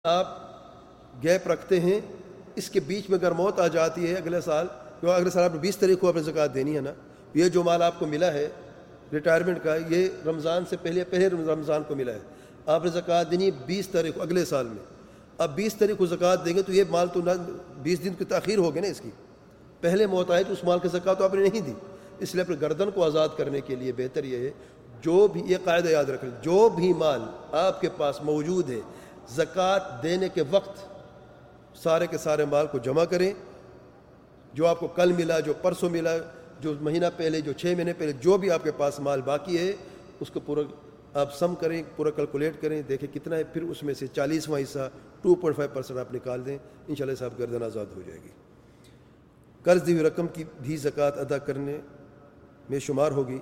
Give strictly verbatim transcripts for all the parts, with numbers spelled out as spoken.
آپ گیپ رکھتے ہیں، اس کے بیچ میں اگر موت آ جاتی ہے اگلے سال، جو اگلے سال آپ نے بیس تاریخ کو اپنے زکوٰۃ دینی ہے نا، یہ جو مال آپ کو ملا ہے ریٹائرمنٹ کا، یہ رمضان سے پہلے پہلے رمضان کو ملا ہے، آپ نے زکوٰۃ دینی بیس تاریخ کو اگلے سال میں، اب بیس تاریخ کو زکوٰۃ دیں گے تو یہ مال تو نہ بیس دن کی تاخیر ہوگی نا اس کی، پہلے موت آئے تو اس مال کی زکوٰۃ تو آپ نے نہیں دی، اس لیے اپنے گردن کو آزاد کرنے کے لیے بہتر یہ ہے، جو بھی یہ قاعدہ یاد رکھیں، جو بھی مال آپ کے پاس موجود ہے زکوٰۃ دینے کے وقت سارے کے سارے مال کو جمع کریں، جو آپ کو کل ملا، جو پرسوں ملا، جو مہینہ پہلے، جو چھ مہینے پہلے، جو بھی آپ کے پاس مال باقی ہے اس کو پورا آپ سم کریں، پورا کیلکولیٹ کریں، دیکھیں کتنا ہے، پھر اس میں سے چالیسواں حصہ ٹو پوائنٹ فائیو پرسینٹ آپ نکال دیں، انشاءاللہ صاحب گردن آزاد ہو جائے گی۔ قرض دی ہوئی رقم کی بھی زکوٰۃ ادا کرنے میں شمار ہوگی۔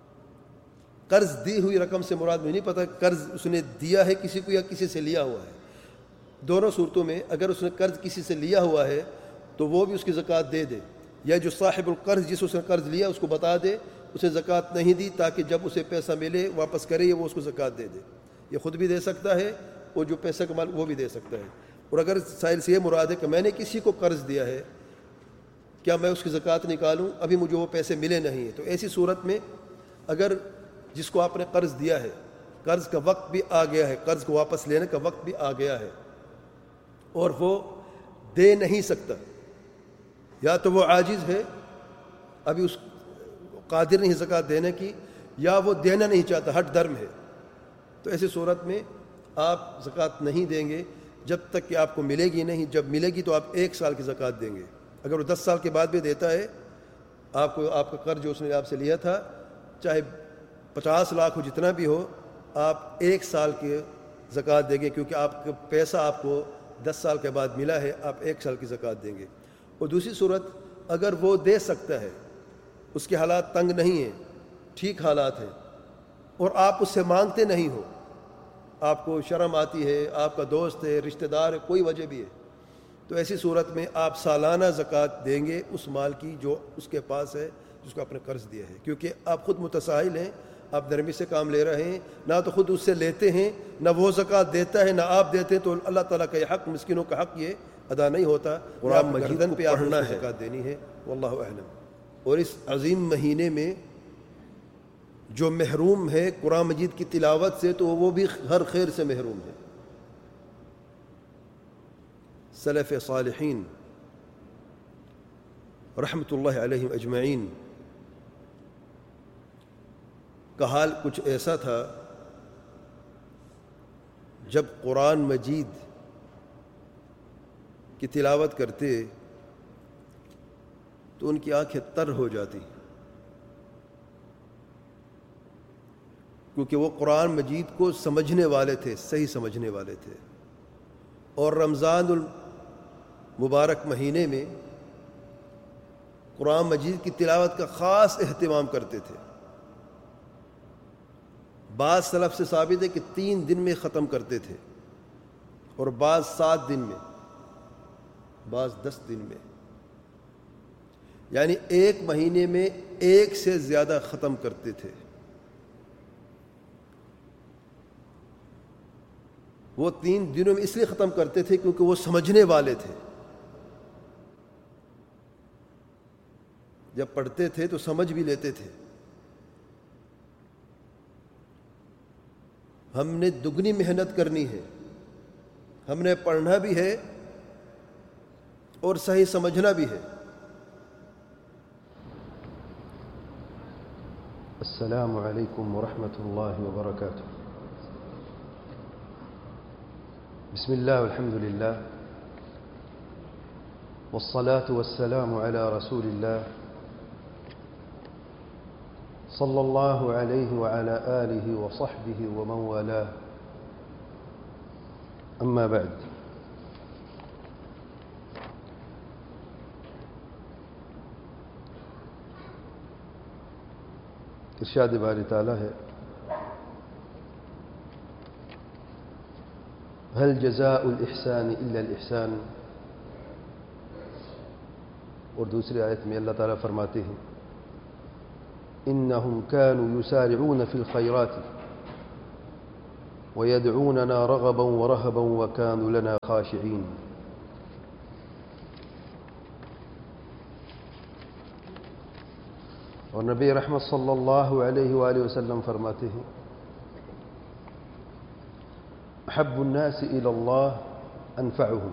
قرض دی ہوئی رقم سے مراد مجھے نہیں پتہ قرض اس نے دیا ہے کسی کو یا کسی سے لیا ہوا ہے، دونوں صورتوں میں اگر اس نے قرض کسی سے لیا ہوا ہے تو وہ بھی اس کی زکوٰۃ دے دے، یا جو صاحب القرض جس اس نے قرض لیا اس کو بتا دے اسے زکوٰۃ نہیں دی، تاکہ جب اسے پیسہ ملے واپس کرے یا وہ اس کو زکوٰۃ دے دے، یہ خود بھی دے سکتا ہے اور جو پیسہ کا مال وہ بھی دے سکتا ہے۔ اور اگر سائل سے یہ مراد ہے کہ میں نے کسی کو قرض دیا ہے، کیا میں اس کی زکوٰۃ نکالوں، ابھی مجھے وہ پیسے ملے نہیں ہیں، تو ایسی صورت میں اگر جس کو آپ نے قرض دیا ہے قرض کا وقت بھی آ گیا ہے، قرض کو واپس لینے کا وقت بھی آ گیا ہے اور وہ دے نہیں سکتا، یا تو وہ عاجز ہے ابھی اس قادر نہیں زکوٰۃ دینے کی، یا وہ دینا نہیں چاہتا، ہٹ درم ہے، تو ایسی صورت میں آپ زکوٰۃ نہیں دیں گے جب تک کہ آپ کو ملے گی نہیں، جب ملے گی تو آپ ایک سال کی زکوٰۃ دیں گے۔ اگر وہ دس سال کے بعد بھی دیتا ہے آپ کو، آپ کا قرض جو اس نے آپ سے لیا تھا چاہے پچاس لاکھ ہو جتنا بھی ہو، آپ ایک سال کی زکوٰۃ دیں گے، کیونکہ آپ کا پیسہ آپ کو دس سال کے بعد ملا ہے، آپ ایک سال کی زکوٰۃ دیں گے۔ اور دوسری صورت اگر وہ دے سکتا ہے، اس کے حالات تنگ نہیں ہیں، ٹھیک حالات ہیں، اور آپ اس سے مانگتے نہیں ہو، آپ کو شرم آتی ہے، آپ کا دوست ہے، رشتہ دار ہے، کوئی وجہ بھی ہے، تو ایسی صورت میں آپ سالانہ زکوٰۃ دیں گے اس مال کی جو اس کے پاس ہے، جس کو آپ نے قرض دیا ہے، کیونکہ آپ خود متساہل ہیں، آپ نرمی سے کام لے رہے ہیں، نہ تو خود اس سے لیتے ہیں، نہ وہ زکوٰۃ دیتا ہے، نہ آپ دیتے ہیں، تو اللہ تعالیٰ کا یہ حق، مسکینوں کا حق یہ ادا نہیں ہوتا، اور آپ گردن پہ پڑھنا ہے، زکوٰۃ دینی ہے، واللہ اعلم۔ اور اس عظیم مہینے میں جو محروم ہے قرآن مجید کی تلاوت سے، تو وہ بھی ہر خیر سے محروم ہے۔ سلف صالحین رحمۃ اللہ علیہم اجمعین کا حال کچھ ایسا تھا، جب قرآن مجید کی تلاوت کرتے تو ان کی آنکھیں تر ہو جاتی، کیونکہ وہ قرآن مجید کو سمجھنے والے تھے، صحیح سمجھنے والے تھے، اور رمضان المبارک مہینے میں قرآن مجید کی تلاوت کا خاص اہتمام کرتے تھے۔ بعض سلف سے ثابت ہے کہ تین دن میں ختم کرتے تھے، اور بعض سات دن میں، بعض دس دن میں، یعنی ایک مہینے میں ایک سے زیادہ ختم کرتے تھے۔ وہ تین دنوں میں اس لیے ختم کرتے تھے کیونکہ وہ سمجھنے والے تھے، جب پڑھتے تھے تو سمجھ بھی لیتے تھے۔ ہم نے دگنی محنت کرنی ہے، ہم نے پڑھنا بھی ہے اور صحیح سمجھنا بھی ہے۔ السلام علیکم ورحمۃ اللہ وبرکاتہ۔ بسم اللہ والحمد للہ والصلاة والسلام علی رسول اللہ صلی اللہ علیہ وعلى آلہ وصحبہ ومن والاہ، اما بعد۔ ارشاد باری تعالیٰ ہے، هل جزاء الاحسان الا الاحسان، اور دوسری آیت میں اللہ تعالیٰ فرماتے ہیں، انہم كانوا یسارعون فی الخیرات ويدعوننا رغبا ورهبا وكانوا لنا خاشعين. اور نبی رحمت صلی اللہ علیہ وآلہ وسلم فرماتے ہیں احب الناس الى اللہ انفعهم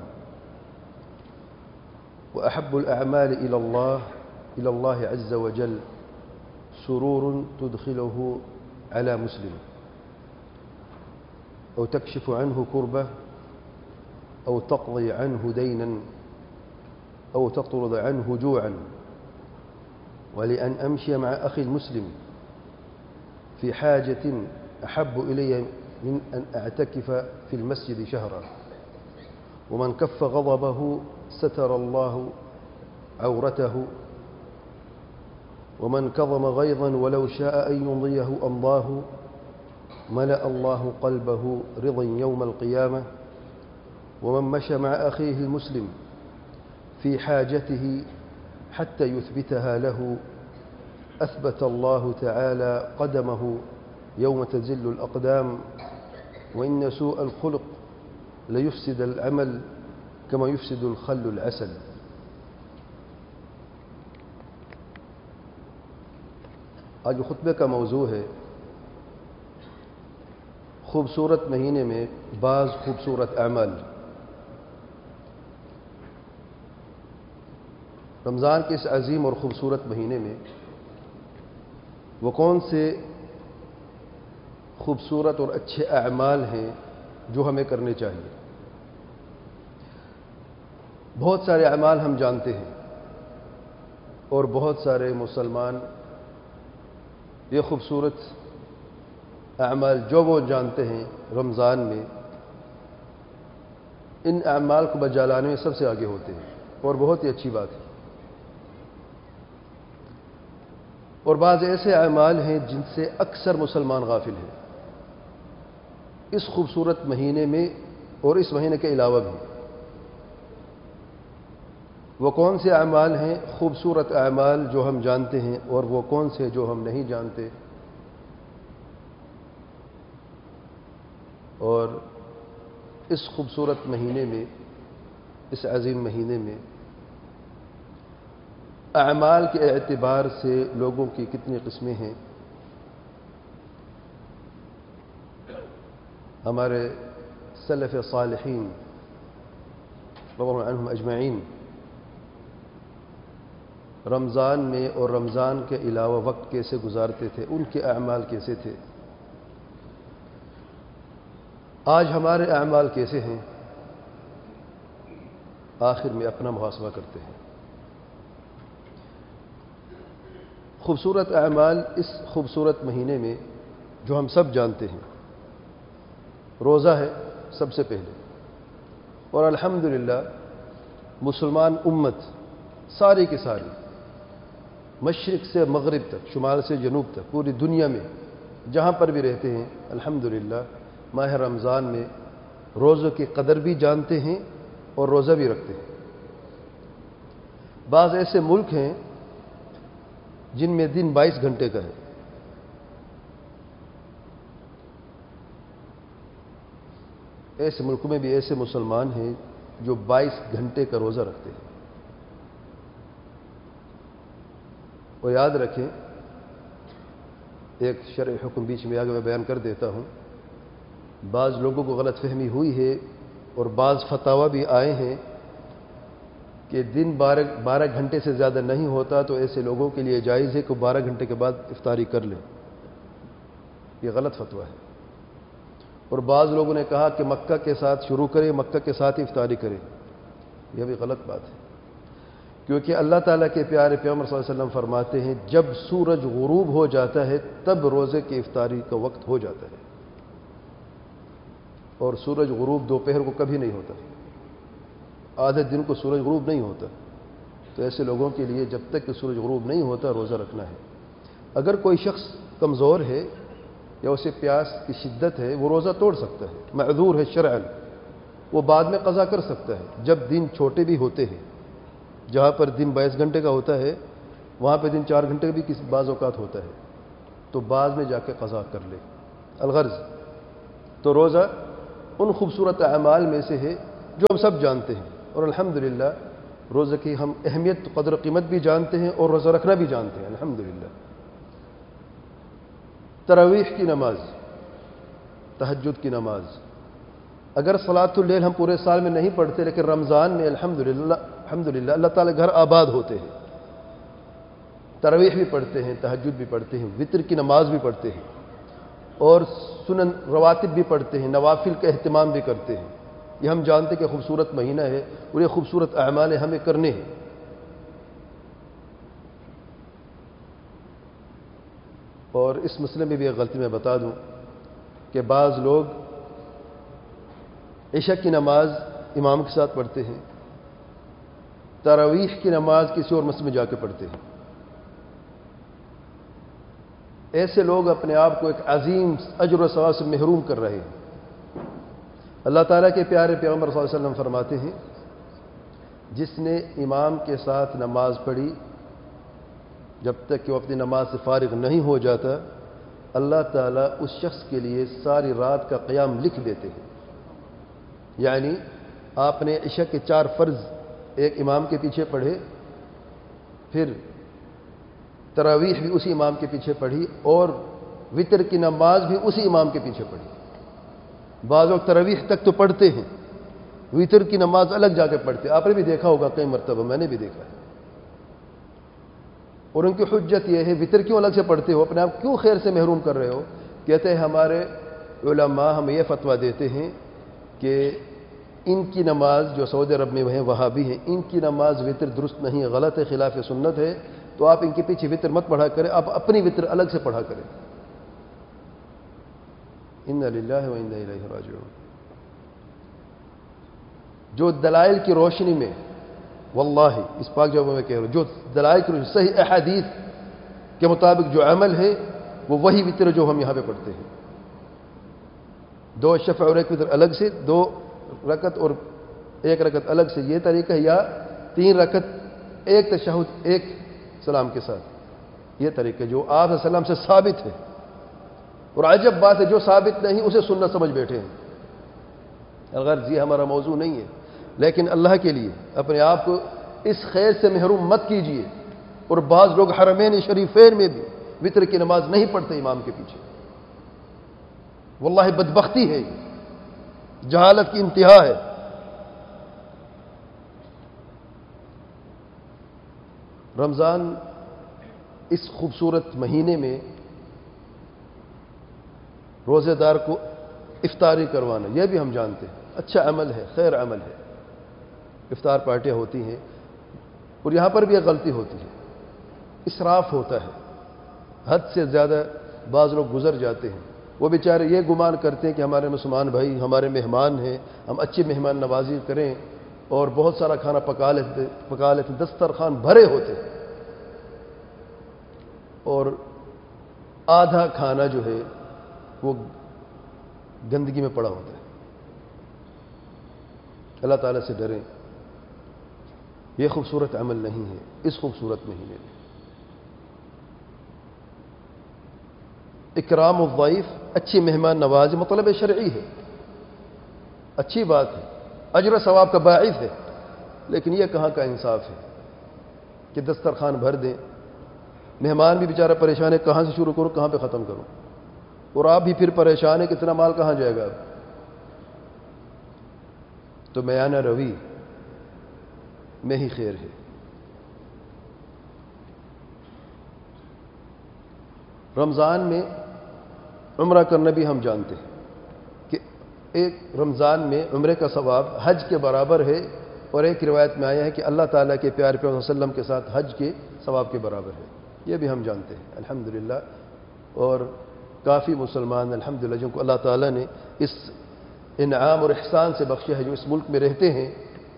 واحب الاعمال الى اللہ الى اللہ عز وجل سرور تدخله على مسلم او تكشف عنه كربة او تقضي عنه دينا او تطرد عنه جوعا ولأن أمشي مع أخي المسلم في حاجة أحب إلي من أن أعتكف في المسجد شهرا ومن كف غضبه ستر الله عورته ومن كظم غيظا ولو شاء أن يمضيه أمضاه ملأ الله قلبه رضا يوم القيامة ومن مشى مع أخيه المسلم في حاجته حتى يثبتها له أثبت الله تعالى قدمه يوم تزل الأقدام وإن سوء الخلق ليفسد العمل كما يفسد الخل العسل. آج خطبے کا موضوع ہے خوبصورت مہینے میں بعض خوبصورت اعمال. رمضان کے اس عظیم اور خوبصورت مہینے میں وہ کون سے خوبصورت اور اچھے اعمال ہیں جو ہمیں کرنے چاہیے؟ بہت سارے اعمال ہم جانتے ہیں اور بہت سارے مسلمان یہ خوبصورت اعمال جو وہ جانتے ہیں رمضان میں ان اعمال کو بجا لانے میں سب سے آگے ہوتے ہیں اور بہت ہی اچھی بات ہے. اور بعض ایسے اعمال ہیں جن سے اکثر مسلمان غافل ہیں اس خوبصورت مہینے میں اور اس مہینے کے علاوہ بھی. وہ کون سے اعمال ہیں خوبصورت اعمال جو ہم جانتے ہیں اور وہ کون سے جو ہم نہیں جانتے؟ اور اس خوبصورت مہینے میں اس عظیم مہینے میں اعمال کے اعتبار سے لوگوں کی کتنی قسمیں ہیں؟ ہمارے سلف صالحین رضی اللہ عنہم اجمعین رمضان میں اور رمضان کے علاوہ وقت کیسے گزارتے تھے، ان کے اعمال کیسے تھے؟ آج ہمارے اعمال کیسے ہیں؟ آخر میں اپنا محاسبہ کرتے ہیں. خوبصورت اعمال اس خوبصورت مہینے میں جو ہم سب جانتے ہیں روزہ ہے سب سے پہلے. اور الحمدللہ مسلمان امت ساری کی ساری مشرق سے مغرب تک شمال سے جنوب تک پوری دنیا میں جہاں پر بھی رہتے ہیں الحمدللہ ماہ رمضان میں روزوں کی قدر بھی جانتے ہیں اور روزہ بھی رکھتے ہیں. بعض ایسے ملک ہیں جن میں دن بائیس گھنٹے کا ہے. ایسے ملکوں میں بھی ایسے مسلمان ہیں جو بائیس گھنٹے کا روزہ رکھتے ہیں. اور یاد رکھیں ایک شرعی حکم بیچ میں آگے میں بیان کر دیتا ہوں. بعض لوگوں کو غلط فہمی ہوئی ہے اور بعض فتاوی بھی آئے ہیں کہ دن بارہ بارہ گھنٹے سے زیادہ نہیں ہوتا تو ایسے لوگوں کے لیے جائز ہے کہ بارہ گھنٹے کے بعد افطاری کر لیں. یہ غلط فتویٰ ہے. اور بعض لوگوں نے کہا کہ مکہ کے ساتھ شروع کریں، مکہ کے ساتھ افطاری کریں. یہ بھی غلط بات ہے کیونکہ اللہ تعالیٰ کے پیارے پیغمبر صلی اللہ علیہ وسلم فرماتے ہیں جب سورج غروب ہو جاتا ہے تب روزے کی افطاری کا وقت ہو جاتا ہے. اور سورج غروب دوپہر کو کبھی نہیں ہوتا، آدھے دن کو سورج غروب نہیں ہوتا. تو ایسے لوگوں کے لیے جب تک کہ سورج غروب نہیں ہوتا روزہ رکھنا ہے. اگر کوئی شخص کمزور ہے یا اسے پیاس کی شدت ہے وہ روزہ توڑ سکتا ہے، معذور ہے شرعاً، وہ بعد میں قضا کر سکتا ہے. جب دن چھوٹے بھی ہوتے ہیں، جہاں پر دن بائیس گھنٹے کا ہوتا ہے وہاں پہ دن چار گھنٹے بھی کسی بعض اوقات ہوتا ہے، تو بعد میں جا کے قضا کر لے. الغرض تو روزہ ان خوبصورت اعمال میں سے ہے جو ہم سب جانتے ہیں، اور الحمدللہ روزہ کی ہم اہمیت قدر و قیمت بھی جانتے ہیں اور روزہ رکھنا بھی جانتے ہیں الحمدللہ۔ تراویح کی نماز، تہجد کی نماز، اگر صلاۃ اللیل ہم پورے سال میں نہیں پڑھتے لیکن رمضان میں الحمدللہ الحمدللہ اللہ تعالیٰ گھر آباد ہوتے ہیں، تراویح بھی پڑھتے ہیں، تہجد بھی پڑھتے ہیں، وطر کی نماز بھی پڑھتے ہیں، اور سنن رواتب بھی پڑھتے ہیں، نوافل کا اہتمام بھی کرتے ہیں۔ یہ ہم جانتے کہ خوبصورت مہینہ ہے اور یہ خوبصورت اعمال ہمیں کرنے ہیں۔ اور اس مسئلے میں بھی ایک غلطی میں بتا دوں کہ بعض لوگ عشاء کی نماز امام کے ساتھ پڑھتے ہیں، تراویح کی نماز کسی اور مسجد میں جا کے پڑھتے ہیں۔ ایسے لوگ اپنے آپ کو ایک عظیم اجر و ثواب سے محروم کر رہے ہیں۔ اللہ تعالیٰ کے پیارے پیغمبر صلی اللہ علیہ وسلم فرماتے ہیں، جس نے امام کے ساتھ نماز پڑھی جب تک کہ وہ اپنی نماز سے فارغ نہیں ہو جاتا، اللہ تعالیٰ اس شخص کے لیے ساری رات کا قیام لکھ دیتے ہیں۔ یعنی آپ نے عشاء کے چار فرض ایک امام کے پیچھے پڑھے، پھر تراویح بھی اسی امام کے پیچھے پڑھی، اور وطر کی نماز بھی اسی امام کے پیچھے پڑھی۔ بعض لوگ تراویح تک تو پڑھتے ہیں، وطر کی نماز الگ جا کے پڑھتے ہیں، آپ نے بھی دیکھا ہوگا کئی مرتبہ، میں نے بھی دیکھا ہے۔ اور ان کی حجت یہ ہے، وطر کیوں الگ سے پڑھتے ہو، اپنے آپ کیوں خیر سے محروم کر رہے ہو؟ کہتے ہیں ہمارے علماء ہمیں یہ فتویٰ دیتے ہیں کہ ان کی نماز جو سعودی عرب میں ہیں وہاں بھی ہیں، ان کی نماز وطر درست نہیں ہے، غلط ہے، خلاف سنت ہے، تو آپ ان کے پیچھے وطر مت پڑھا کریں، آپ اپنی وطر الگ سے پڑھا کریں۔ انا للہ و انا الیہ راجعون۔ جو دلائل کی روشنی میں، واللہ اس پاک جواب میں کہہ رہا ہوں، جو دلائل کی روشنی صحیح احادیث کے مطابق جو عمل ہے وہ وہی وطر جو ہم یہاں پہ پڑھتے ہیں، دو شفع اور ایک وطر الگ سے، دو رکعت اور ایک رکعت الگ سے، یہ طریقہ ہے، یا تین رکعت ایک تشہد ایک سلام کے ساتھ، یہ طریقہ جو آپ علیہ السلام سے ثابت ہے۔ اور عجب بات ہے، جو ثابت نہیں اسے سنت سمجھ بیٹھے ہیں۔ الغرض یہ ہمارا موضوع نہیں ہے، لیکن اللہ کے لیے اپنے آپ کو اس خیر سے محروم مت کیجیے۔ اور بعض لوگ حرمین شریفین میں بھی وطر کی نماز نہیں پڑھتے امام کے پیچھے، واللہ بدبختی ہے، یہ جہالت کی انتہا ہے۔ رمضان اس خوبصورت مہینے میں روزے دار کو افطاری کروانا، یہ بھی ہم جانتے ہیں اچھا عمل ہے، خیر عمل ہے، افطار پارٹیاں ہوتی ہیں، اور یہاں پر بھی ایک غلطی ہوتی ہے، اسراف ہوتا ہے، حد سے زیادہ بعض لوگ گزر جاتے ہیں۔ وہ بیچارے یہ گمان کرتے ہیں کہ ہمارے مسلمان بھائی ہمارے مہمان ہیں، ہم اچھی مہمان نوازی کریں، اور بہت سارا کھانا پکا لیتے پکا لیتے دسترخوان بھرے ہوتے ہیں، اور آدھا کھانا جو ہے وہ گندگی میں پڑا ہوتا ہے۔ اللہ تعالیٰ سے ڈریں، یہ خوبصورت عمل نہیں ہے اس خوبصورت مہینے میں۔ اکرام الضیف، اچھی مہمان نوازی مطلب شرعی ہے، اچھی بات ہے، اجر و ثواب کا باعث ہے، لیکن یہ کہاں کا انصاف ہے کہ دسترخوان بھر دیں، مہمان بھی بیچارہ پریشان ہے، کہاں سے شروع کروں کہاں پہ ختم کروں، اور آپ بھی پھر پریشان ہے کتنا مال کہاں جائے گا اب۔ تو میانہ روی میں ہی خیر ہے۔ رمضان میں عمرہ کرنا بھی ہم جانتے ہیں کہ ایک رمضان میں عمرے کا ثواب حج کے برابر ہے، اور ایک روایت میں آیا ہے کہ اللہ تعالیٰ کے پیارے پیغمبر صلی اللہ علیہ وسلم کے ساتھ حج کے ثواب کے برابر ہے، یہ بھی ہم جانتے ہیں الحمدللہ۔ اور کافی مسلمان الحمدللہ جن کو اللہ تعالیٰ نے اس انعام اور احسان سے بخشا ہے، جو اس ملک میں رہتے ہیں،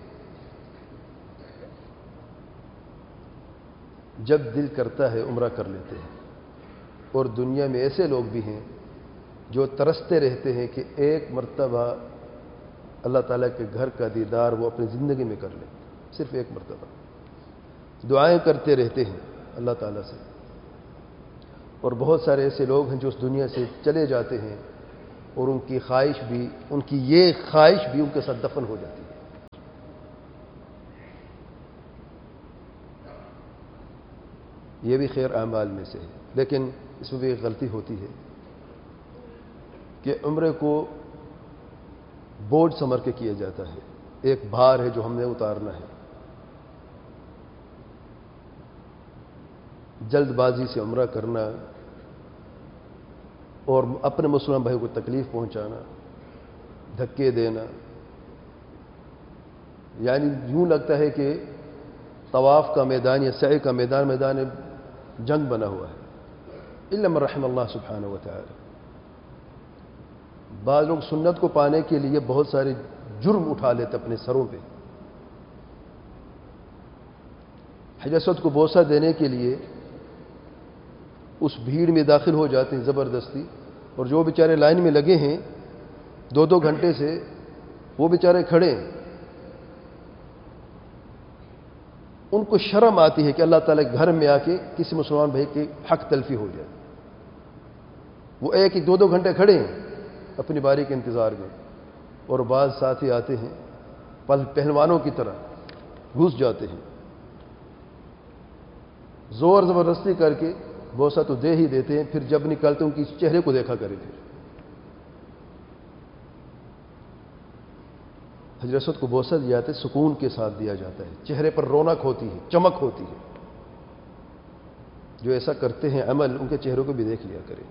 جب دل کرتا ہے عمرہ کر لیتے ہیں۔ اور دنیا میں ایسے لوگ بھی ہیں جو ترستے رہتے ہیں کہ ایک مرتبہ اللہ تعالیٰ کے گھر کا دیدار وہ اپنی زندگی میں کر لیں، صرف ایک مرتبہ، دعائیں کرتے رہتے ہیں اللہ تعالیٰ سے۔ اور بہت سارے ایسے لوگ ہیں جو اس دنیا سے چلے جاتے ہیں اور ان کی خواہش بھی، ان کی یہ خواہش بھی ان کے ساتھ دفن ہو جاتی ہے۔ یہ بھی خیر اعمال میں سے ہے، لیکن اس میں بھی ایک غلطی ہوتی ہے کہ عمرے کو بوجھ سمجھ کے کیا جاتا ہے، ایک بھار ہے جو ہم نے اتارنا ہے۔ جلد بازی سے عمرہ کرنا اور اپنے مسلمان بھائی کو تکلیف پہنچانا، دھکے دینا، یعنی یوں لگتا ہے کہ طواف کا میدان یا سعی کا میدان میدان جنگ بنا ہوا ہے، الا من رحم اللہ سبحانہ و تعالی۔ بعض لوگ سنت کو پانے کے لیے بہت سارے جرم اٹھا لیتے اپنے سروں پہ۔ حجر اسود کو بوسہ دینے کے لیے اس بھیڑ میں داخل ہو جاتے ہیں زبردستی، اور جو بیچارے لائن میں لگے ہیں دو دو گھنٹے سے، وہ بیچارے کھڑے ہیں، ان کو شرم آتی ہے کہ اللہ تعالیٰ کے گھر میں آ کے کسی مسلمان بھائی کی حق تلفی ہو جائے۔ وہ ایک ایک دو دو گھنٹے کھڑے ہیں اپنی باری کے انتظار میں، اور بعض ساتھی آتے ہیں پہلوانوں کی طرح گھس جاتے ہیں، زور زبردستی کر کے بوسہ تو دے ہی دیتے ہیں، پھر جب نکلتے ان کی چہرے کو دیکھا کرے۔ پھر حجر اسود کو بوسہ دیا جاتا ہے، سکون کے ساتھ دیا جاتا ہے، چہرے پر رونق ہوتی ہے، چمک ہوتی ہے۔ جو ایسا کرتے ہیں عمل، ان کے چہروں کو بھی دیکھ لیا کرے۔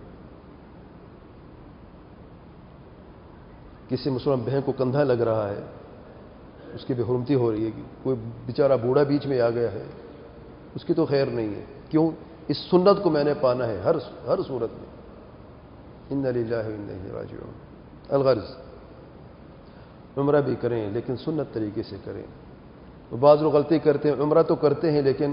کسی مسلمان بہن کو کندھا لگ رہا ہے، اس کی بے حرمتی ہو رہی ہے، کوئی بیچارہ بوڑھا بیچ میں آ گیا ہے، اس کی تو خیر نہیں ہے۔ کیوں؟ اس سنت کو میں نے پانا ہے ہر ہر صورت میں۔ انا للہ و انا الیہ راجعون۔ الغرض عمرہ بھی کریں لیکن سنت طریقے سے کریں۔ بعض لوگ غلطی کرتے ہیں، عمرہ تو کرتے ہیں لیکن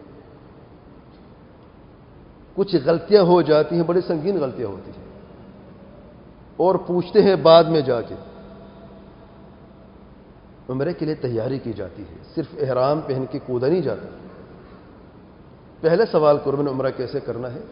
کچھ غلطیاں ہو جاتی ہیں، بڑی سنگین غلطیاں ہوتی ہیں، اور پوچھتے ہیں بعد میں جا کے۔ عمرے کے لیے تیاری کی جاتی ہے، صرف احرام پہن کے کودا نہیں جاتا۔ پہلے سوال کرو میں نے عمرہ کیسے کرنا ہے،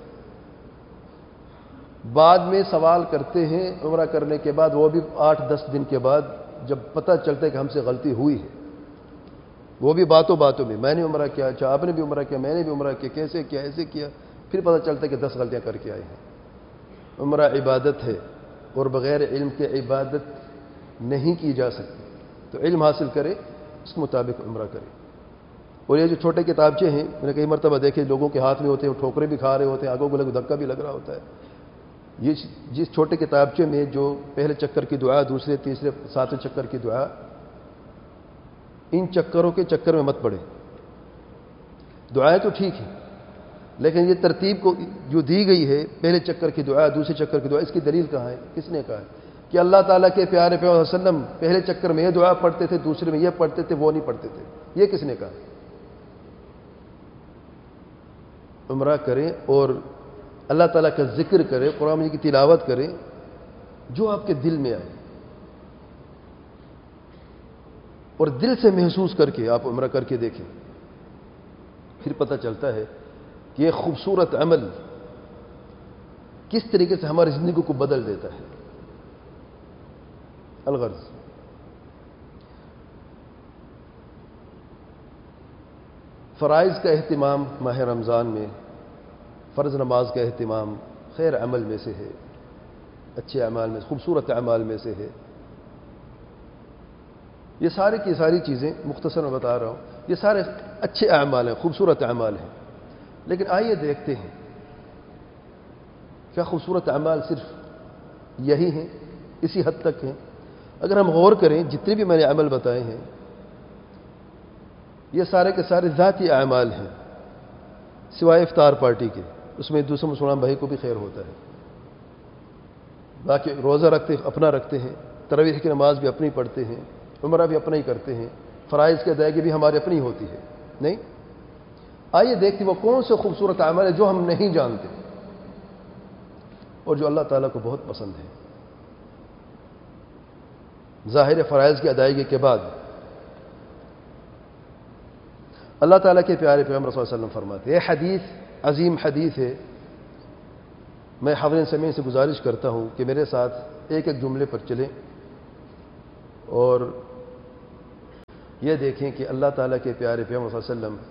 بعد میں سوال کرتے ہیں عمرہ کرنے کے بعد، وہ بھی آٹھ دس دن کے بعد جب پتہ چلتا ہے کہ ہم سے غلطی ہوئی ہے، وہ بھی باتوں باتوں میں، میں نے عمرہ کیا، اچھا آپ نے بھی عمرہ کیا، میں نے بھی عمرہ کیا، کیسے کیا، ایسے کیا، پھر پتہ چلتا ہے کہ دس غلطیاں کر کے آئے ہیں۔ عمرہ عبادت ہے، اور بغیر علم کے عبادت نہیں کی جا سکتی، تو علم حاصل کرے، اس کے مطابق عمرہ کرے۔ اور یہ جو چھوٹے کتابچے ہیں، میں نے کئی مرتبہ دیکھے لوگوں کے ہاتھ میں ہوتے ہیں، وہ ٹھوکرے بھی کھا رہے ہوتے ہیں، آگوں کو لگ دھکا بھی لگ رہا ہوتا ہے۔ یہ جس چھوٹے کتابچے میں جو پہلے چکر کی دعا، دوسرے تیسرے ساتویں چکر کی دعا، ان چکروں کے چکر میں مت پڑے۔ دعائیں تو ٹھیک ہیں، لیکن یہ ترتیب کو جو دی گئی ہے، پہلے چکر کی دعا دوسرے چکر کی دعا، اس کی دلیل کہاں ہے؟ کس نے کہا ہے کہ اللہ تعالیٰ کے پیارے پیغمبر صلی اللہ علیہ وسلم پہلے چکر میں یہ دعا پڑھتے تھے، دوسرے میں یہ پڑھتے تھے، وہ نہیں پڑھتے تھے؟ یہ کس نے کہا؟ عمرہ کریں اور اللہ تعالیٰ کا ذکر کریں، قرآن مجید کی تلاوت کریں، جو آپ کے دل میں آئے، اور دل سے محسوس کر کے آپ عمرہ کر کے دیکھیں، پھر پتہ چلتا ہے کہ یہ خوبصورت عمل کس طریقے سے ہماری زندگی کو بدل دیتا ہے۔ الغرض فرائض کا اہتمام ماہ رمضان میں، فرض نماز کا اہتمام خیر عمل میں سے ہے، اچھے اعمال میں، خوبصورت اعمال میں سے ہے۔ یہ سارے کی ساری چیزیں مختصر میں بتا رہا ہوں، یہ سارے اچھے اعمال ہیں، خوبصورت اعمال ہیں، لیکن آئیے دیکھتے ہیں کیا خوبصورت اعمال صرف یہی ہیں، اسی حد تک ہیں؟ اگر ہم غور کریں، جتنے بھی میں نے عمل بتائے ہیں یہ سارے کے سارے ذاتی اعمال ہیں، سوائے افطار پارٹی کے، اس میں دوسرے مسلمان بھائی کو بھی خیر ہوتا ہے۔ باقی روزہ رکھتے اپنا رکھتے ہیں، تراویح کی نماز بھی اپنی پڑھتے ہیں، عمرہ بھی اپنا ہی کرتے ہیں، فرائض کی ادائیگی بھی ہماری اپنی ہوتی ہے، نہیں؟ آئیے دیکھتے وہ کون سے خوبصورت اعمال ہیں جو ہم نہیں جانتے اور جو اللہ تعالیٰ کو بہت پسند ہے۔ ظاہر فرائض کی ادائیگی کے بعد اللہ تعالیٰ کے پیارے پیغمبر صلی اللہ علیہ وسلم فرماتے ہیں، یہ حدیث عظیم حدیث ہے، میں حاضرین سمیع سے گزارش کرتا ہوں کہ میرے ساتھ ایک ایک جملے پر چلیں اور یہ دیکھیں کہ اللہ تعالیٰ کے پیارے پیغمبر صلی اللہ علیہ وسلم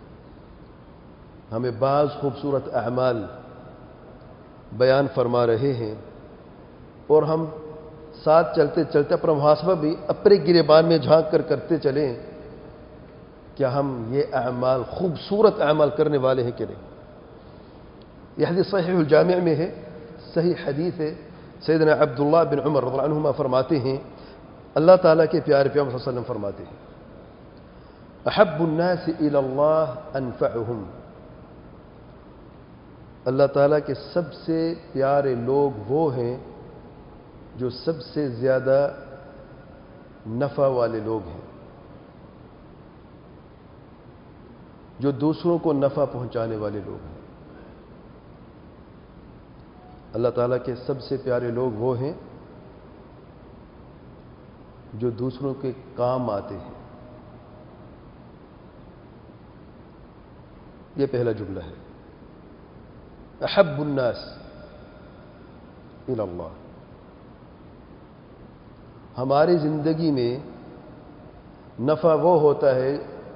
ہمیں بعض خوبصورت اعمال بیان فرما رہے ہیں، اور ہم ساتھ چلتے چلتے اپنا محاسبہ بھی اپنے گریبان میں جھانک کر کرتے چلیں، کیا ہم یہ اعمال خوبصورت اعمال کرنے والے ہیں کہ نہیں؟ یہ حدیث صحیح الجامع میں ہے، صحیح حدیث ہے۔ سیدنا عبداللہ بن عمر رضی اللہ عنہما فرماتے ہیں، اللہ تعالیٰ کے پیارے پیغمبر صلی اللہ علیہ وسلم فرماتے ہیں، احب الناس الی اللہ انفعہم، اللہ تعالیٰ کے سب سے پیارے لوگ وہ ہیں جو سب سے زیادہ نفع والے لوگ ہیں، جو دوسروں کو نفع پہنچانے والے لوگ ہیں۔ اللہ تعالیٰ کے سب سے پیارے لوگ وہ ہیں جو دوسروں کے کام آتے ہیں۔ یہ پہلا جملہ ہے، احب الناس الی اللہ۔ ہماری زندگی میں نفع وہ ہوتا ہے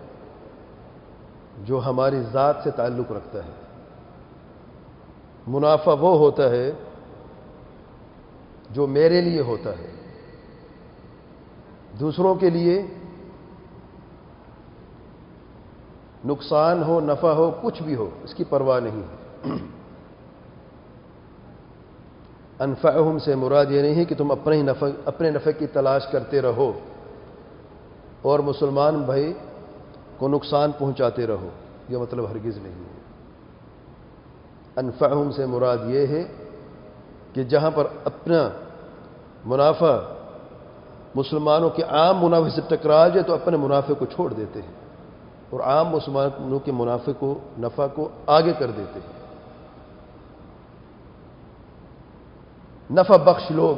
جو ہماری ذات سے تعلق رکھتا ہے، منافع وہ ہوتا ہے جو میرے لیے ہوتا ہے، دوسروں کے لیے نقصان ہو نفع ہو کچھ بھی ہو اس کی پرواہ نہیں ہے۔ انفعہم سے مراد یہ نہیں ہے کہ تم اپنے ہی نفع اپنے نفع کی تلاش کرتے رہو اور مسلمان بھائی کو نقصان پہنچاتے رہو، یہ مطلب ہرگز نہیں ہے۔ انفعہم سے مراد یہ ہے کہ جہاں پر اپنا منافع مسلمانوں کے عام منافع سے ٹکرا جائے تو اپنے منافع کو چھوڑ دیتے ہیں اور عام مسلمانوں کے منافع کو نفع کو آگے کر دیتے ہیں۔ نفع بخش لوگ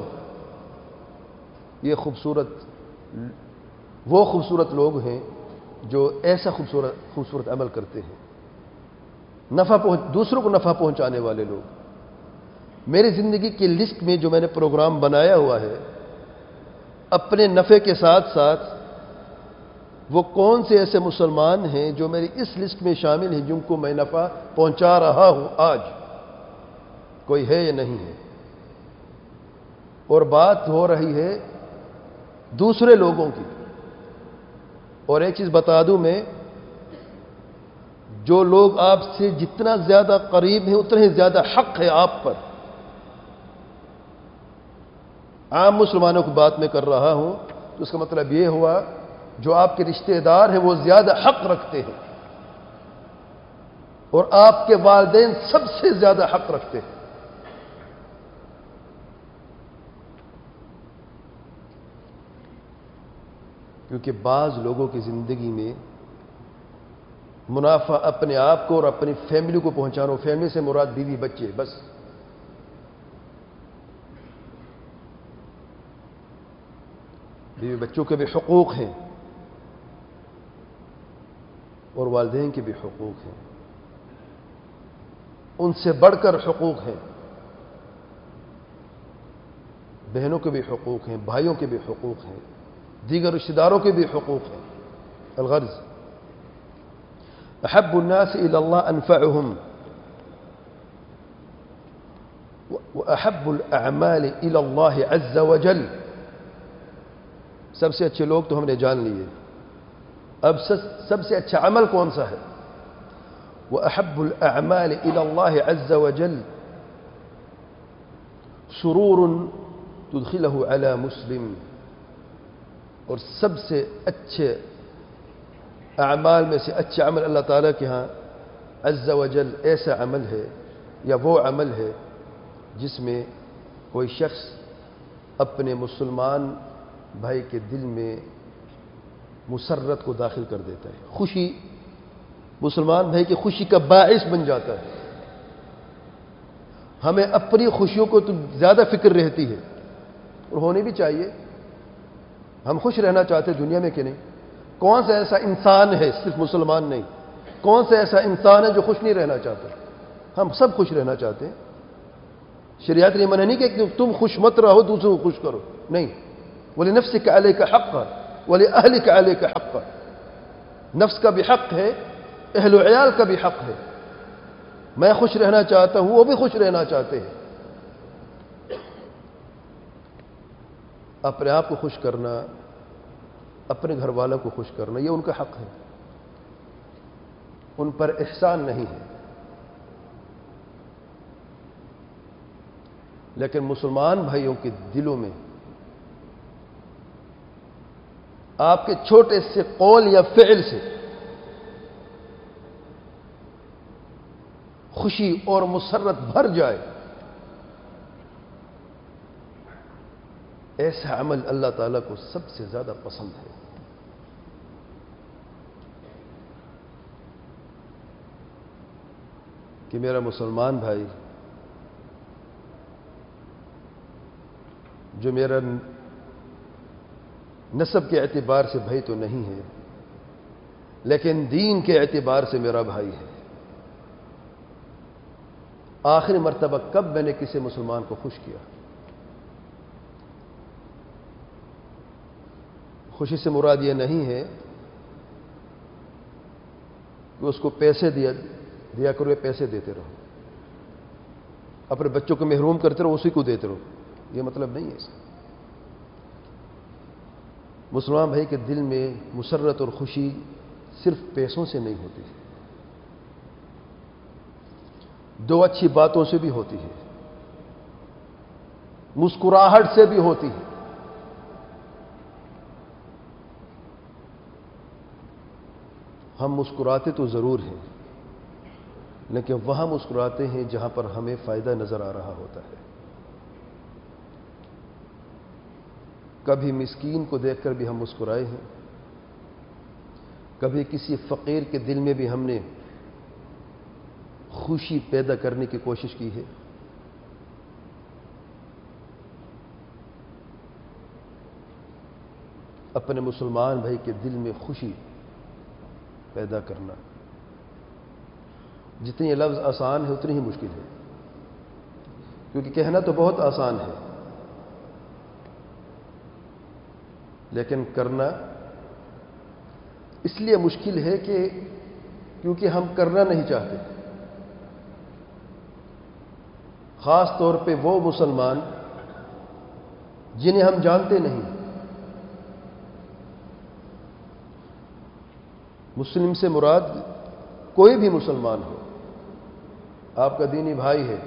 یہ خوبصورت وہ خوبصورت لوگ ہیں جو ایسا خوبصورت خوبصورت عمل کرتے ہیں، نفع پہنچ دوسروں کو نفع پہنچانے والے لوگ۔ میری زندگی کی لسٹ میں جو میں نے پروگرام بنایا ہوا ہے، اپنے نفع کے ساتھ ساتھ وہ کون سے ایسے مسلمان ہیں جو میری اس لسٹ میں شامل ہیں جن کو میں نفع پہنچا رہا ہوں آج، کوئی ہے یا نہیں ہے؟ اور بات ہو رہی ہے دوسرے لوگوں کی۔ اور ایک چیز بتا دوں میں، جو لوگ آپ سے جتنا زیادہ قریب ہیں اتنا ہی زیادہ حق ہے آپ پر۔ عام مسلمانوں کی بات میں کر رہا ہوں تو اس کا مطلب یہ ہوا جو آپ کے رشتہ دار ہیں وہ زیادہ حق رکھتے ہیں، اور آپ کے والدین سب سے زیادہ حق رکھتے ہیں۔ کیونکہ بعض لوگوں کی زندگی میں منافع اپنے آپ کو اور اپنی فیملی کو پہنچانا، فیملی سے مراد بیوی بچے، بس بیوی بچوں کے بھی حقوق ہیں اور والدین کے بھی حقوق ہیں، ان سے بڑھ کر حقوق ہیں، بہنوں کے بھی حقوق ہیں، بھائیوں کے بھی حقوق ہیں، دیگر رشتہ داروں کے بھی حقوق ہیں۔ الغرض احب الناس الی اللہ انفعہم واحب الاعمال الی اللہ عز وجل۔ سب سے اچھے لوگ تو ہم نے جان لیے، اب سب سے اچھا عمل کون سا ہے؟ واحب الاعمال الی اللہ عز وجل سرور تدخلہ علی مسلم، اور سب سے اچھے اعمال میں سے اچھا عمل اللہ تعالیٰ کے ہاں عز وجل ایسا عمل ہے یا وہ عمل ہے جس میں کوئی شخص اپنے مسلمان بھائی کے دل میں مسرت کو داخل کر دیتا ہے، خوشی، مسلمان بھائی کی خوشی کا باعث بن جاتا ہے۔ ہمیں اپنی خوشیوں کو تو زیادہ فکر رہتی ہے اور ہونی بھی چاہیے، ہم خوش رہنا چاہتے ہیں دنیا میں کہ نہیں؟ کون سا ایسا انسان ہے، صرف مسلمان نہیں، کون سا ایسا انسان ہے جو خوش نہیں رہنا چاہتا؟ ہم سب خوش رہنا چاہتے ہیں، شریعت نے منع نہیں کہ تم خوش مت رہو دوسروں کو خوش کرو، نہیں. وَلِنَفْسِكَ عَلَيْكَ حَقًّا وَلِأَهْلِكَ عَلَيْكَ حَقًّا. نفس کا بھی حق ہے، اہل و عیال کا بھی حق ہے. میں خوش رہنا چاہتا ہوں، وہ بھی خوش رہنا چاہتے ہیں. اپنے آپ کو خوش کرنا، اپنے گھر والوں کو خوش کرنا، یہ ان کا حق ہے، ان پر احسان نہیں ہے. لیکن مسلمان بھائیوں کے دلوں میں آپ کے چھوٹے سے قول یا فعل سے خوشی اور مسرت بھر جائے، ایسا عمل اللہ تعالیٰ کو سب سے زیادہ پسند ہے. کہ میرا مسلمان بھائی جو میرا نسب کے اعتبار سے بھائی تو نہیں ہے، لیکن دین کے اعتبار سے میرا بھائی ہے. آخری مرتبہ کب میں نے کسی مسلمان کو خوش کیا؟ خوشی سے مراد یہ نہیں ہے کہ اس کو پیسے دیا دیا کرو، پیسے دیتے رہو، اپنے بچوں کو محروم کرتے رہو، اسی کو دیتے رہو، یہ مطلب نہیں ہے اس کا. مسلمان بھائی کے دل میں مسرت اور خوشی صرف پیسوں سے نہیں ہوتی، دو اچھی باتوں سے بھی ہوتی ہے، مسکراہٹ سے بھی ہوتی ہے. ہم مسکراتے تو ضرور ہیں، لیکن وہاں مسکراتے ہیں جہاں پر ہمیں فائدہ نظر آ رہا ہوتا ہے. کبھی مسکین کو دیکھ کر بھی ہم مسکرائے ہیں، کبھی کسی فقیر کے دل میں بھی ہم نے خوشی پیدا کرنے کی کوشش کی ہے. اپنے مسلمان بھائی کے دل میں خوشی پیدا کرنا جتنی یہ لفظ آسان ہے اتنی ہی مشکل ہے، کیونکہ کہنا تو بہت آسان ہے، لیکن کرنا اس لیے مشکل ہے کہ کیونکہ ہم کرنا نہیں چاہتے. خاص طور پہ وہ مسلمان جنہیں ہم جانتے نہیں. مسلم سے مراد کوئی بھی مسلمان ہو، آپ کا دینی بھائی ہے،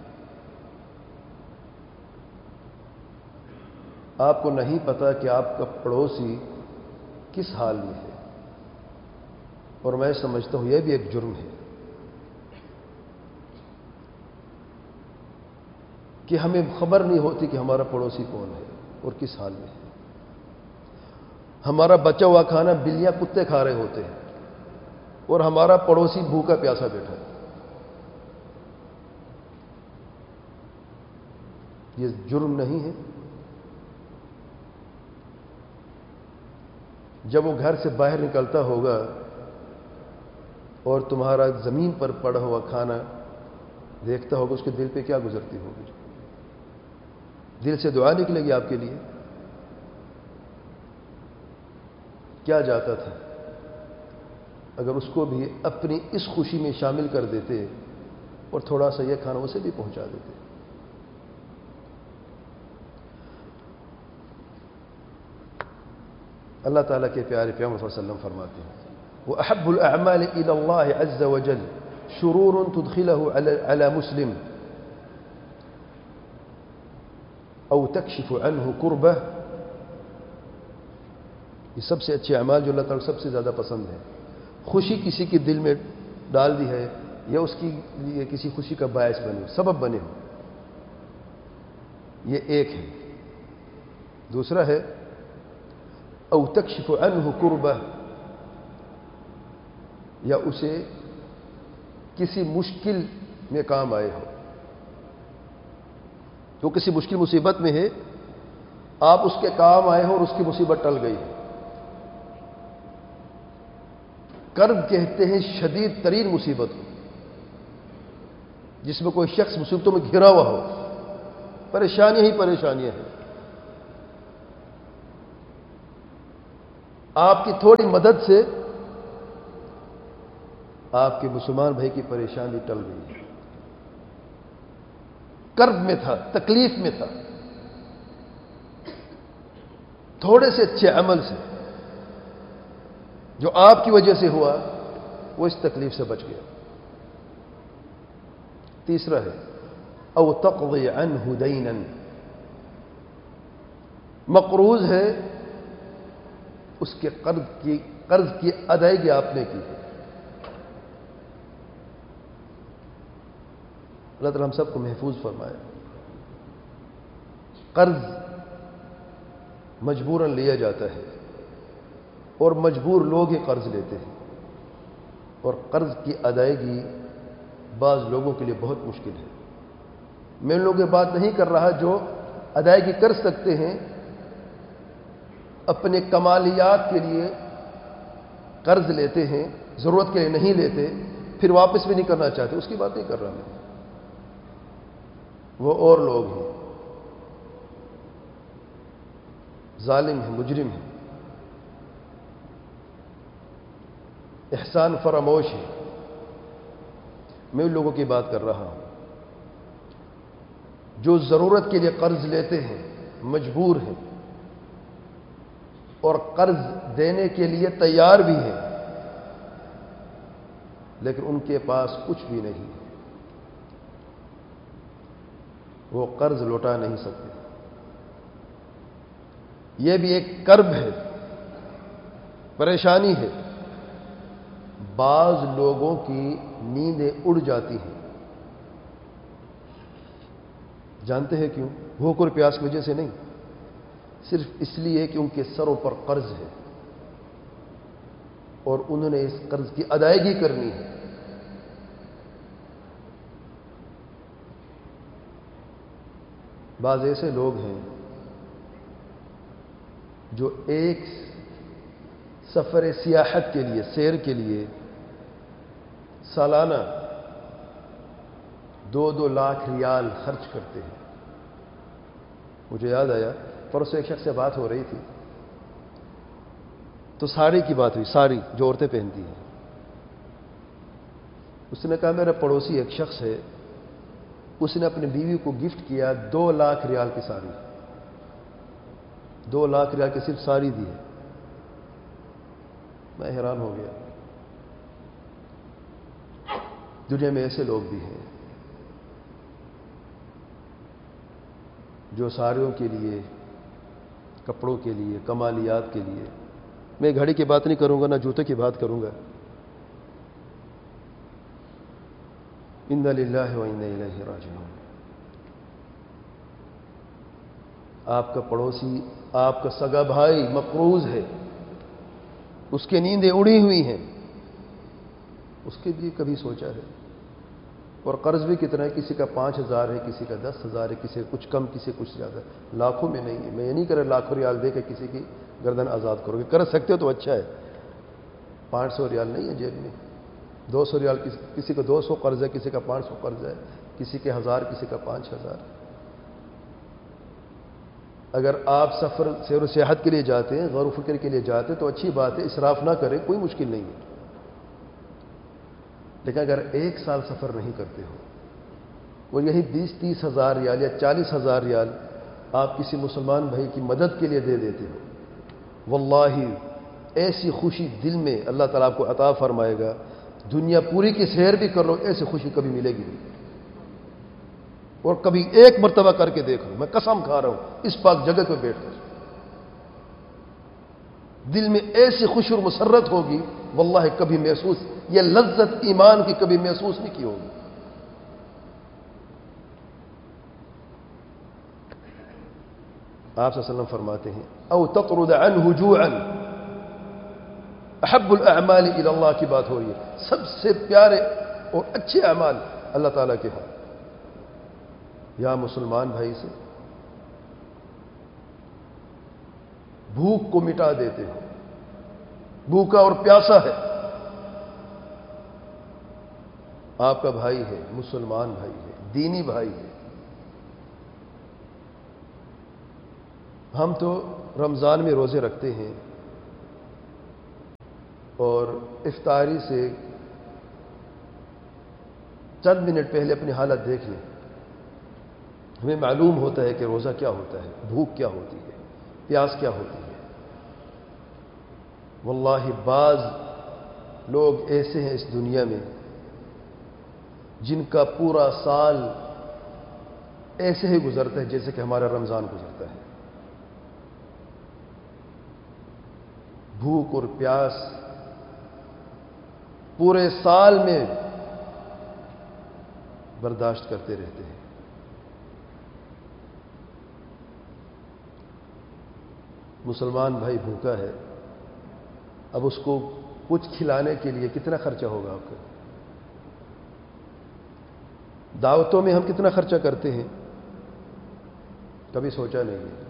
آپ کو نہیں پتا کہ آپ کا پڑوسی کس حال میں ہے، اور میں سمجھتا ہوں یہ بھی ایک جرم ہے کہ ہمیں خبر نہیں ہوتی کہ ہمارا پڑوسی کون ہے اور کس حال میں ہے. ہمارا بچا ہوا کھانا بلیاں کتے کھا رہے ہوتے ہیں اور ہمارا پڑوسی بھوکا پیاسا بیٹھا ہے. یہ جرم نہیں ہے؟ جب وہ گھر سے باہر نکلتا ہوگا اور تمہارا زمین پر پڑا ہوا کھانا دیکھتا ہوگا، اس کے دل پہ کیا گزرتی ہوگی؟ دل سے دعا نکلے گی آپ کے لیے؟ کیا جاتا تھا اگر اس کو بھی اپنی اس خوشی میں شامل کر دیتے اور تھوڑا سا یہ کھانا اسے بھی پہنچا دیتے. اللہ تعالیٰ کے پیارے پیغمبر صلی اللہ علیہ وسلم فرماتے ہیں وَأَحَبُّ الْأَعْمَالِ إِلَى اللَّهِ عَزَّ وَجَلَّ شُرُورٌ تُدْخِلَهُ عَلَى مسلم أو تكشف عنه كربة. یہ سب سے اچھے اعمال جو اللہ تعالیٰ سب سے زیادہ پسند ہے، خوشی کسی کے دل میں ڈال دی ہے یا اس کی لیے کسی خوشی کا باعث بنے، سبب بنے ہو، یہ ایک ہے. دوسرا ہے او تکشف عنہ کربہ، یا اسے کسی مشکل میں کام آئے ہو، جو کسی مشکل مصیبت میں ہے، آپ اس کے کام آئے ہو اور اس کی مصیبت ٹل گئی. کرب کہتے ہیں شدید ترین مصیبت کو، جس میں کوئی شخص مصیبتوں میں گھرا ہوا ہو پریشانیاں ہی پریشانیاں ہیں. آپ کی تھوڑی مدد سے آپ کے مسلمان بھائی کی پریشانی ٹل گئی ہے. کرب میں تھا، تکلیف میں تھا، تھوڑے سے اچھے عمل سے جو آپ کی وجہ سے ہوا وہ اس تکلیف سے بچ گیا. تیسرا ہے او تقضی عنہ دینا، مقروض ہے، اس کے قرض کی قرض کی ادائیگی آپ نے کی. اللہ تعالی ہم سب کو محفوظ فرمائے. قرض مجبوراً لیا جاتا ہے اور مجبور لوگ ہی قرض لیتے ہیں، اور قرض کی ادائیگی بعض لوگوں کے لیے بہت مشکل ہے. میں ان لوگوں کی بات نہیں کر رہا جو ادائیگی کر سکتے ہیں، اپنے کمالیات کے لیے قرض لیتے ہیں، ضرورت کے لیے نہیں لیتے، پھر واپس بھی نہیں کرنا چاہتے، اس کی بات نہیں کر رہا میں. وہ اور لوگ ہیں، ظالم ہیں، مجرم ہیں، احسان فراموش ہیں. میں ان لوگوں کی بات کر رہا ہوں جو ضرورت کے لیے قرض لیتے ہیں، مجبور ہیں اور قرض دینے کے لیے تیار بھی ہیں، لیکن ان کے پاس کچھ بھی نہیں، وہ قرض لوٹا نہیں سکتے. یہ بھی ایک کرب ہے، پریشانی ہے. بعض لوگوں کی نیندیں اڑ جاتی ہیں. جانتے ہیں کیوں؟ بھوک اور پیاس کی وجہ سے نہیں، صرف اس لیے کہ ان کے سروں پر قرض ہے اور انہوں نے اس قرض کی ادائیگی کرنی ہے. بعض ایسے لوگ ہیں جو ایک سفر سیاحت کے لیے، سیر کے لیے سالانہ دو دو لاکھ ریال خرچ کرتے ہیں. مجھے یاد آیا پرسوں ایک شخص سے بات ہو رہی تھی تو ساڑی کی بات ہوئی، ساڑی جو عورتیں پہنتی ہیں. اس نے کہا میرا پڑوسی ایک شخص ہے، اس نے اپنی بیوی کو گفٹ کیا دو لاکھ ریال کی ساڑی، دو لاکھ ریال کی صرف ساڑی دی ہے. میں حیران ہو گیا. دنیا میں ایسے لوگ بھی ہیں جو ساڑیوں کے لیے، کپڑوں کے لیے، کمالیات کے لیے، میں گھڑی کی بات نہیں کروں گا، نہ جوتے کی بات کروں گا. انا للہ و انا الیہ راجعون. آپ کا پڑوسی، آپ کا سگا بھائی مقروض ہے، اس کی نیندیں اڑی ہوئی ہیں، اس کے لیے کبھی سوچا ہے؟ اور قرض بھی کتنا ہے، کسی کا پانچ ہزار ہے، کسی کا دس ہزار ہے، کسی کا کچھ کم، کسی کچھ زیادہ، لاکھوں میں نہیں ہے. میں یہ نہیں کر رہا لاکھوں ریال دے کے کسی کی گردن آزاد کرو گے، کر سکتے ہو تو اچھا ہے. پانچ سو ریال نہیں ہے جیب میں، دو سو ریال، کسی کا دو سو قرض ہے، کسی کا پانچ سو قرض ہے، کسی کے ہزار، کسی کا پانچ ہزار. اگر آپ سفر سیر و سیاحت کے لیے جاتے ہیں، غور و فکر کے لیے جاتے ہیں تو اچھی بات ہے، اسراف نہ کریں، کوئی مشکل نہیں ہے. لیکن اگر ایک سال سفر نہیں کرتے ہو اور یہی بیس تیس ہزار ریال یا چالیس ہزار ریال آپ کسی مسلمان بھائی کی مدد کے لیے دے دیتے ہو، واللہ ایسی خوشی دل میں اللہ تعالیٰ آپ کو عطا فرمائے گا. دنیا پوری کی سیر بھی کر لو، ایسی خوشی کبھی ملے گی نہیں. اور کبھی ایک مرتبہ کر کے دیکھو، میں قسم کھا رہا ہوں اس پاک جگہ پہ بیٹھ کر، دل میں ایسی خوشی اور مسرت ہوگی، واللہ کبھی محسوس، یہ لذت ایمان کی کبھی محسوس نہیں کی ہوگی. آپ صلی اللہ علیہ وسلم فرماتے ہیں او تطرد عنہ جوعا، احب الاعمال الی اللہ کی بات ہو رہی ہے. سب سے پیارے اور اچھے اعمال اللہ تعالیٰ کے ہاں، یا مسلمان بھائی سے بھوک کو مٹا دیتے ہو، بھوکا اور پیاسا ہے، آپ کا بھائی ہے، مسلمان بھائی ہے، دینی بھائی ہے، ہم تو رمضان میں روزے رکھتے ہیں اور افطاری سے چند منٹ پہلے اپنی حالت دیکھ لیں، ہمیں معلوم ہوتا ہے کہ روزہ کیا ہوتا ہے، بھوک کیا ہوتی ہے، پیاس کیا ہوتی ہے۔ واللہ بعض لوگ ایسے ہیں اس دنیا میں جن کا پورا سال ایسے ہی گزرتا ہے جیسے کہ ہمارا رمضان گزرتا ہے، بھوک اور پیاس پورے سال میں برداشت کرتے رہتے ہیں۔ مسلمان بھائی بھوکا ہے، اب اس کو کچھ کھلانے کے لیے کتنا خرچہ ہوگا آپ کا؟ دعوتوں میں ہم کتنا خرچہ کرتے ہیں، کبھی سوچا نہیں ہے۔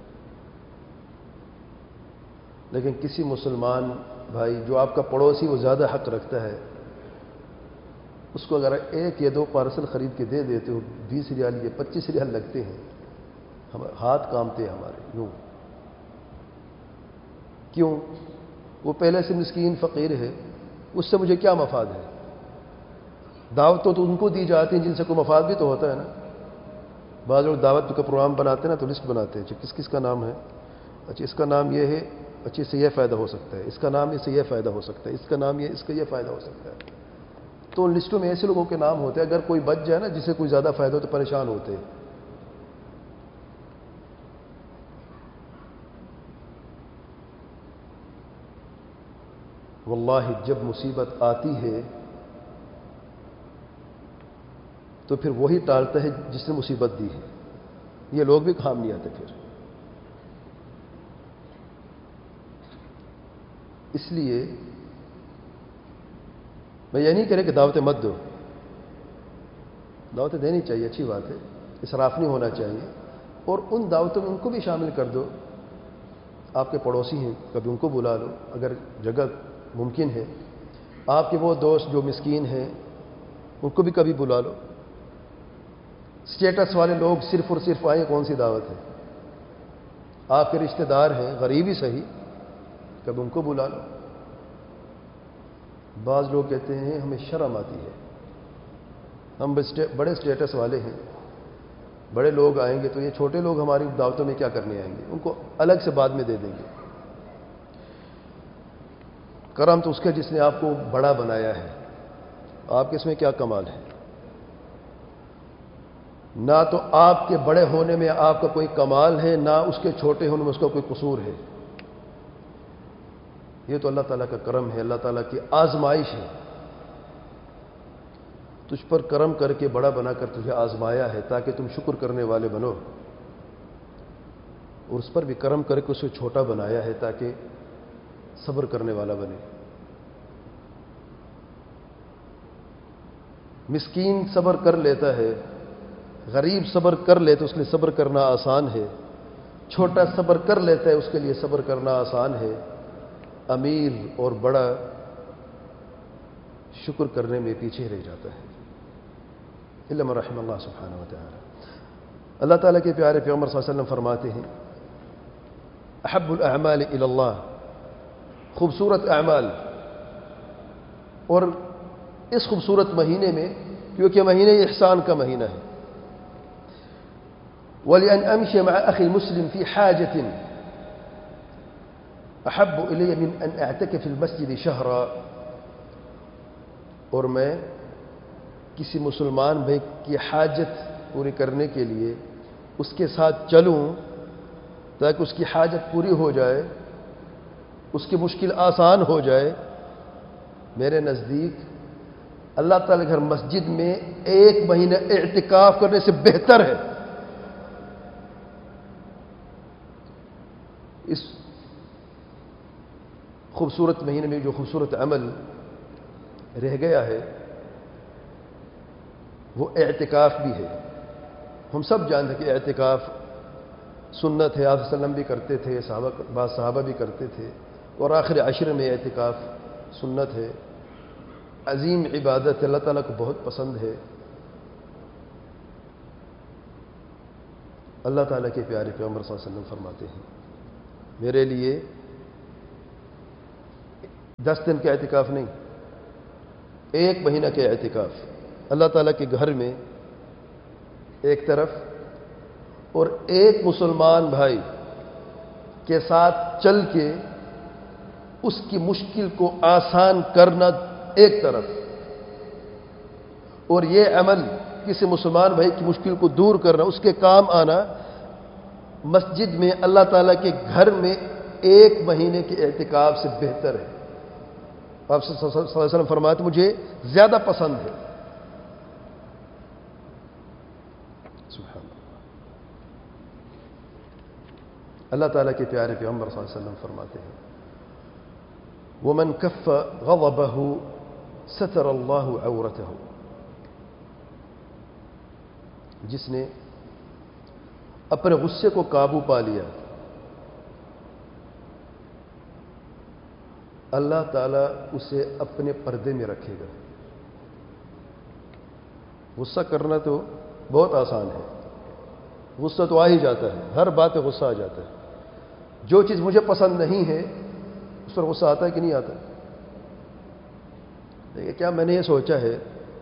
لیکن کسی مسلمان بھائی جو آپ کا پڑوسی وہ زیادہ حق رکھتا ہے، اس کو اگر ایک یا دو پارسل خرید کے دے دیتے ہو، بیس ریال یا پچیس ریال لگتے ہیں، ہم ہاتھ کامتے ہیں ہمارے، یوں کیوں؟ وہ پہلے سے مسکین فقیر ہے، اس سے مجھے کیا مفاد ہے؟ دعوت تو ان کو دی جاتی ہیں جن سے کوئی مفاد بھی تو ہوتا ہے نا۔ بعض لوگ دعوت کا پروگرام بناتے ہیں نا تو لسٹ بناتے ہیں، کس کس کا نام ہے، اچھا اس کا نام یہ ہے، اچھا اس سے یہ فائدہ ہو سکتا ہے، اس کا نام اس سے یہ فائدہ ہو سکتا ہے، اس کا نام یہ، اس کا یہ فائدہ ہو سکتا ہے۔ تو ان لسٹوں میں ایسے لوگوں کے نام ہوتے ہیں، اگر کوئی بچ جائے نا جسے کوئی زیادہ فائدہ ہو تو پریشان ہوتے ہیں۔ واللہ جب مصیبت آتی ہے تو پھر وہی ٹالتا ہے جس نے مصیبت دی ہے، یہ لوگ بھی کام نہیں آتے پھر۔ اس لیے میں یہ نہیں کہہ رہا کہ دعوتیں مت دو، دعوتیں دینی چاہیے، اچھی بات ہے، اسراف نہیں ہونا چاہیے، اور ان دعوتوں میں ان کو بھی شامل کر دو۔ آپ کے پڑوسی ہیں، کبھی ان کو بلا لو اگر جگہ ممکن ہے، آپ کے وہ دوست جو مسکین ہیں ان کو بھی کبھی بلا لو۔ سٹیٹس والے لوگ صرف اور صرف آئیں، کون سی دعوت ہے؟ آپ کے رشتہ دار ہیں، غریب ہی صحیح، کبھی ان کو بلا لو۔ بعض لوگ کہتے ہیں ہمیں شرم آتی ہے، ہم بڑے سٹیٹس والے ہیں، بڑے لوگ آئیں گے تو یہ چھوٹے لوگ ہماری دعوتوں میں کیا کرنے آئیں گے، ان کو الگ سے بعد میں دے دیں گے۔ کرم تو اس کا جس نے آپ کو بڑا بنایا ہے، آپ کے اس میں کیا کمال ہے؟ نہ تو آپ کے بڑے ہونے میں آپ کا کوئی کمال ہے، نہ اس کے چھوٹے ہونے میں اس کا کوئی قصور ہے۔ یہ تو اللہ تعالیٰ کا کرم ہے، اللہ تعالیٰ کی آزمائش ہے۔ تجھ پر کرم کر کے بڑا بنا کر تجھے آزمایا ہے تاکہ تم شکر کرنے والے بنو، اور اس پر بھی کرم کر کے اسے چھوٹا بنایا ہے تاکہ صبر کرنے والا بنے۔ مسکین صبر کر لیتا ہے، غریب صبر کر لیتا ہے، اس کے لیے صبر کرنا آسان ہے۔ چھوٹا صبر کر لیتا ہے، اس کے لیے صبر کرنا آسان ہے۔ امیر اور بڑا شکر کرنے میں پیچھے رہ جاتا ہے، الا من رحم اللہ سبحانہ وتعالی۔ اللہ تعالیٰ کے پیارے پیغمبر صلی اللہ علیہ وسلم فرماتے ہیں احب الاعمال الی اللہ، خوبصورت اعمال، اور اس خوبصورت مہینے میں، کیونکہ مہینے احسان کا مہینہ ہے، وَلِأَنْ أَمْشِيَ مَعَ أَخِي الْمُسْلِمِ فِي حَاجَةٍ أَحَبُّ إِلَيَّ مِنْ أَنْ أَعْتَكِفَ فِي الْمَسْجِدِ شَهْرًا، اور میں کسی مسلمان بھائی کی حاجت پوری کرنے کے لیے اس کے ساتھ چلوں تاکہ اس کی حاجت پوری ہو جائے، اس کی مشکل آسان ہو جائے، میرے نزدیک اللہ تعالیٰ کے گھر مسجد میں ایک مہینہ اعتکاف کرنے سے بہتر ہے۔ اس خوبصورت مہینے میں جو خوبصورت عمل رہ گیا ہے وہ اعتکاف بھی ہے۔ ہم سب جانتے ہیں کہ اعتکاف سنت ہے، آپ صلی اللہ علیہ وسلم بھی کرتے تھے، صحابہ بعض صحابہ بھی کرتے تھے، اور آخر عشر میں اعتکاف سنت ہے، عظیم عبادت اللہ تعالیٰ کو بہت پسند ہے۔ اللہ تعالیٰ کے پیارے پیغمبر صلی اللہ علیہ وسلم فرماتے ہیں میرے لیے دس دن کا اعتکاف نہیں، ایک مہینہ کے اعتکاف اللہ تعالیٰ کے گھر میں ایک طرف اور ایک مسلمان بھائی کے ساتھ چل کے اس کی مشکل کو آسان کرنا ایک طرف، اور یہ عمل کسی مسلمان بھائی کی مشکل کو دور کرنا، اس کے کام آنا، مسجد میں اللہ تعالیٰ کے گھر میں ایک مہینے کے اعتکاف سے بہتر ہے۔ آپ صلی اللہ علیہ وسلم فرماتے مجھے زیادہ پسند ہے۔ سبحان اللہ۔ اللہ تعالیٰ کے پیارے پیغمبر صلی اللہ علیہ وسلم فرماتے ہیں وَمَنْ كَفَّ غَضَبَهُ سَتَرَ اللَّهُ عَوْرَتَهُ، جس نے اپنے غصے کو قابو پا لیا اللہ تعالیٰ اسے اپنے پردے میں رکھے گا۔ غصہ کرنا تو بہت آسان ہے، غصہ تو آ ہی جاتا ہے، ہر بات پہ غصہ آ جاتا ہے۔ جو چیز مجھے پسند نہیں ہے اس پر غصہ آتا ہے کہ نہیں آتا؟ دیکھیں کیا میں نے یہ سوچا ہے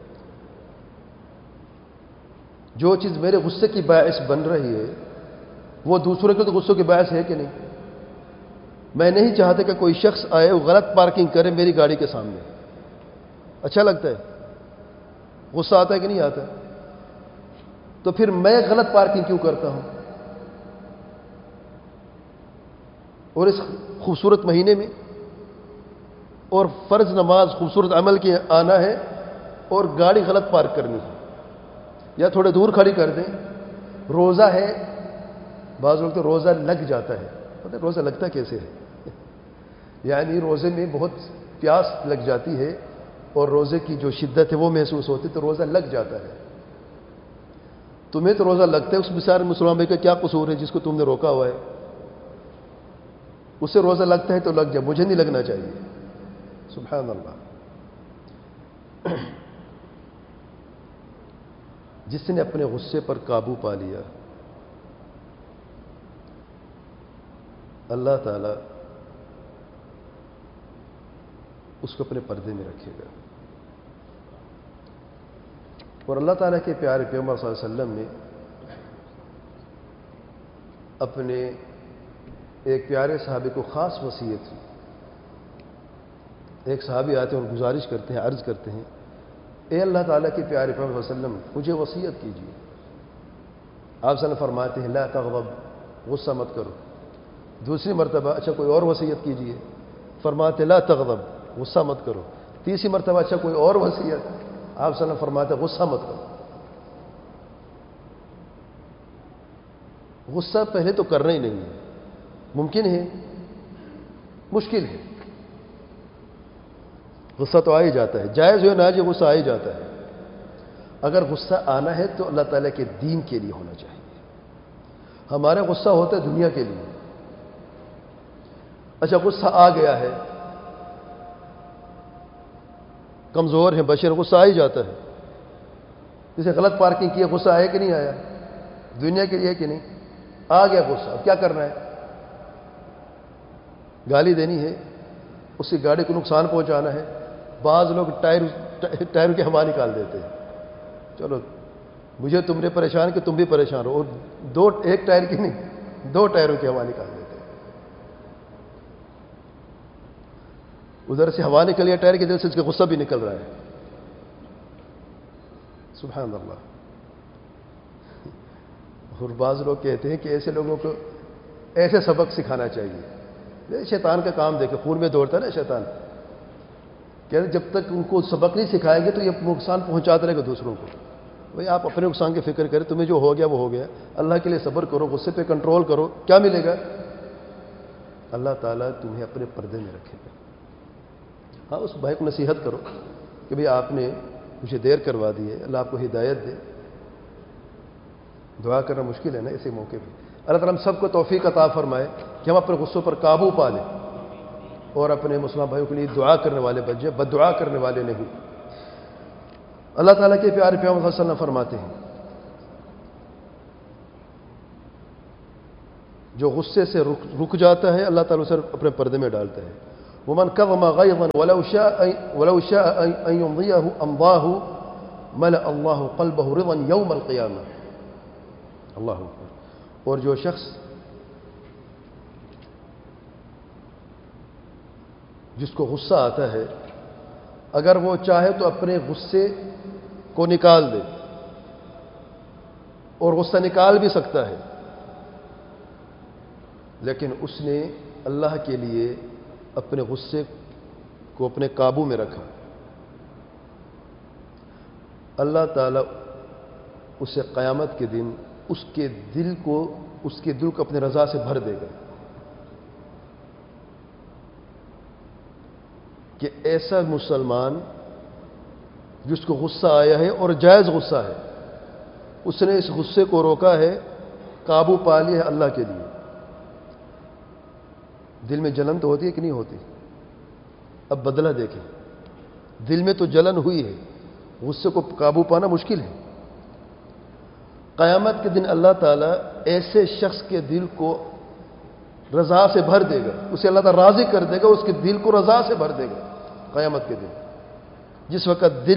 جو چیز میرے غصے کی باعث بن رہی ہے وہ دوسروں کے تو غصوں کی باعث ہے کہ نہیں؟ میں نہیں چاہتا کہ کوئی شخص آئے وہ غلط پارکنگ کرے میری گاڑی کے سامنے، اچھا لگتا ہے؟ غصہ آتا ہے کہ نہیں آتا؟ تو پھر میں غلط پارکنگ کیوں کرتا ہوں؟ اور اس خوبصورت مہینے میں اور فرض نماز خوبصورت عمل کے آنا ہے اور گاڑی غلط پارک کرنی ہے، یا تھوڑے دور کھڑی کر دیں۔ روزہ ہے، بعض لوگ تو روزہ لگ جاتا ہے، پتہ ہے روزہ لگتا کیسے ہے؟ یعنی روزے میں بہت پیاس لگ جاتی ہے اور روزے کی جو شدت ہے وہ محسوس ہوتی تو روزہ لگ جاتا ہے۔ تمہیں تو روزہ لگتا ہے، اس بیچارے مسلمان بھائی کا کیا قصور ہے جس کو تم نے روکا ہوا ہے؟ اسے روزہ لگتا ہے تو لگ جائے، مجھے نہیں لگنا چاہیے۔ سبحان اللہ۔ جس نے اپنے غصے پر قابو پا لیا اللہ تعالیٰ اس کو اپنے پردے میں رکھے گا۔ اور اللہ تعالیٰ کے پیارے پیغمبر صلی اللہ علیہ وسلم نے اپنے ایک پیارے صحابی کو خاص وصیت کی۔ ایک صحابی آتے ہیں اور گزارش کرتے ہیں، عرض کرتے ہیں اے اللہ تعالیٰ کے پیارے پیغمبر صلی اللہ علیہ وسلم مجھے وصیت کیجیے۔ آپ صلی اللہ علیہ وسلم فرماتے ہیں لا تغضب، غصہ مت کرو۔ دوسری مرتبہ اچھا کوئی اور وصیت کیجیے، فرماتے لا تغضب، غصہ مت کرو۔ تیسری مرتبہ اچھا کوئی اور وصیت، آپ صلی اللہ علیہ وسلم فرماتے غصہ مت کرو۔ غصہ پہلے تو کرنا ہی نہیں ہے، ممکن ہے، مشکل ہے، غصہ تو آ ہی جاتا ہے، جائز ہو ناجائز غصہ آ ہی جاتا ہے۔ اگر غصہ آنا ہے تو اللہ تعالیٰ کے دین کے لیے ہونا چاہیے۔ ہمارا غصہ ہوتا ہے دنیا کے لیے۔ اچھا غصہ آ گیا ہے، کمزور ہے بشر، غصہ آ ہی جاتا ہے۔ جسے غلط پارکنگ کیا غصہ آیا کہ نہیں آیا؟ دنیا کے لیے کہ نہیں؟ آ گیا غصہ، اب کیا کرنا ہے؟ گالی دینی ہے، اس کی گاڑی کو نقصان پہنچانا ہے۔ بعض لوگ ٹائر ٹائر کی ہوا نکال دیتے ہیں، چلو مجھے تم نے پریشان کہ تم بھی پریشان ہو، اور دو ایک ٹائر کی نہیں دو ٹائروں کی ہوا نکال دیتے ہیں۔ ادھر سے ہوا نکل گیا ٹائر کی، دل سے اس کا غصہ بھی نکل رہا ہے۔ سبحان اللہ۔ اور بعض لوگ کہتے ہیں کہ ایسے لوگوں کو ایسے سبق سکھانا چاہیے۔ شیطان کا کام دیکھے، خون میں دوڑتا ہے نا شیطان، کہتے جب تک ان کو سبق نہیں سکھائیں گے تو یہ نقصان پہنچاتا رہے گا دوسروں کو۔ بھائی آپ اپنے نقصان کی فکر کریں، تمہیں جو ہو گیا وہ ہو گیا، اللہ کے لیے صبر کرو، غصے پہ کنٹرول کرو، کیا ملے گا؟ اللہ تعالیٰ تمہیں اپنے پردے میں رکھے گا۔ ہاں اس بھائی کو نصیحت کرو کہ بھئی آپ نے مجھے دیر کروا دی ہے، اللہ آپ کو ہدایت دے۔ دعا کرنا مشکل ہے نا ایسے موقع پہ۔ اللہ تعالیٰ ہم سب کو توفیق عطا فرمائے کہ ہم اپنے غصوں پر قابو پا لیں اور اپنے مسلمان بھائیوں کے لیے دعا کرنے والے بن جائیں، بد دعا کرنے والے نہیں۔ اللہ تعالیٰ کے پیارے پیغمبر صلی اللہ علیہ وسلم فرماتے ہیں جو غصے سے رک, رک جاتا ہے اللہ تعالیٰ اسے اپنے پردے میں ڈالتا ہے. ومن كظم غيظا ولو شاء ولو شاء ان يمضيه امضاه ملأ الله قلبه رضا يوم القيامة. اللہ اکبر. اور جو شخص جس کو غصہ آتا ہے اگر وہ چاہے تو اپنے غصے کو نکال دے اور غصہ نکال بھی سکتا ہے، لیکن اس نے اللہ کے لیے اپنے غصے کو اپنے قابو میں رکھا، اللہ تعالیٰ اسے قیامت کے دن اس کے دل کو اس کے دل کو اپنے رضا سے بھر دے گا. کہ ایسا مسلمان جس کو غصہ آیا ہے اور جائز غصہ ہے، اس نے اس غصے کو روکا ہے، قابو پا لیا ہے اللہ کے لیے. دل میں جلن تو ہوتی ہے کہ نہیں ہوتی؟ اب بدلہ دیکھیں. دل میں تو جلن ہوئی ہے، غصے کو قابو پانا مشکل ہے. قیامت کے دن اللہ تعالیٰ ایسے شخص کے دل کو رضا سے بھر دے گا، اسے اللہ تعالیٰ راضی کر دے گا، اس کے دل کو رضا سے بھر دے گا قیامت کے دن، جس وقت دل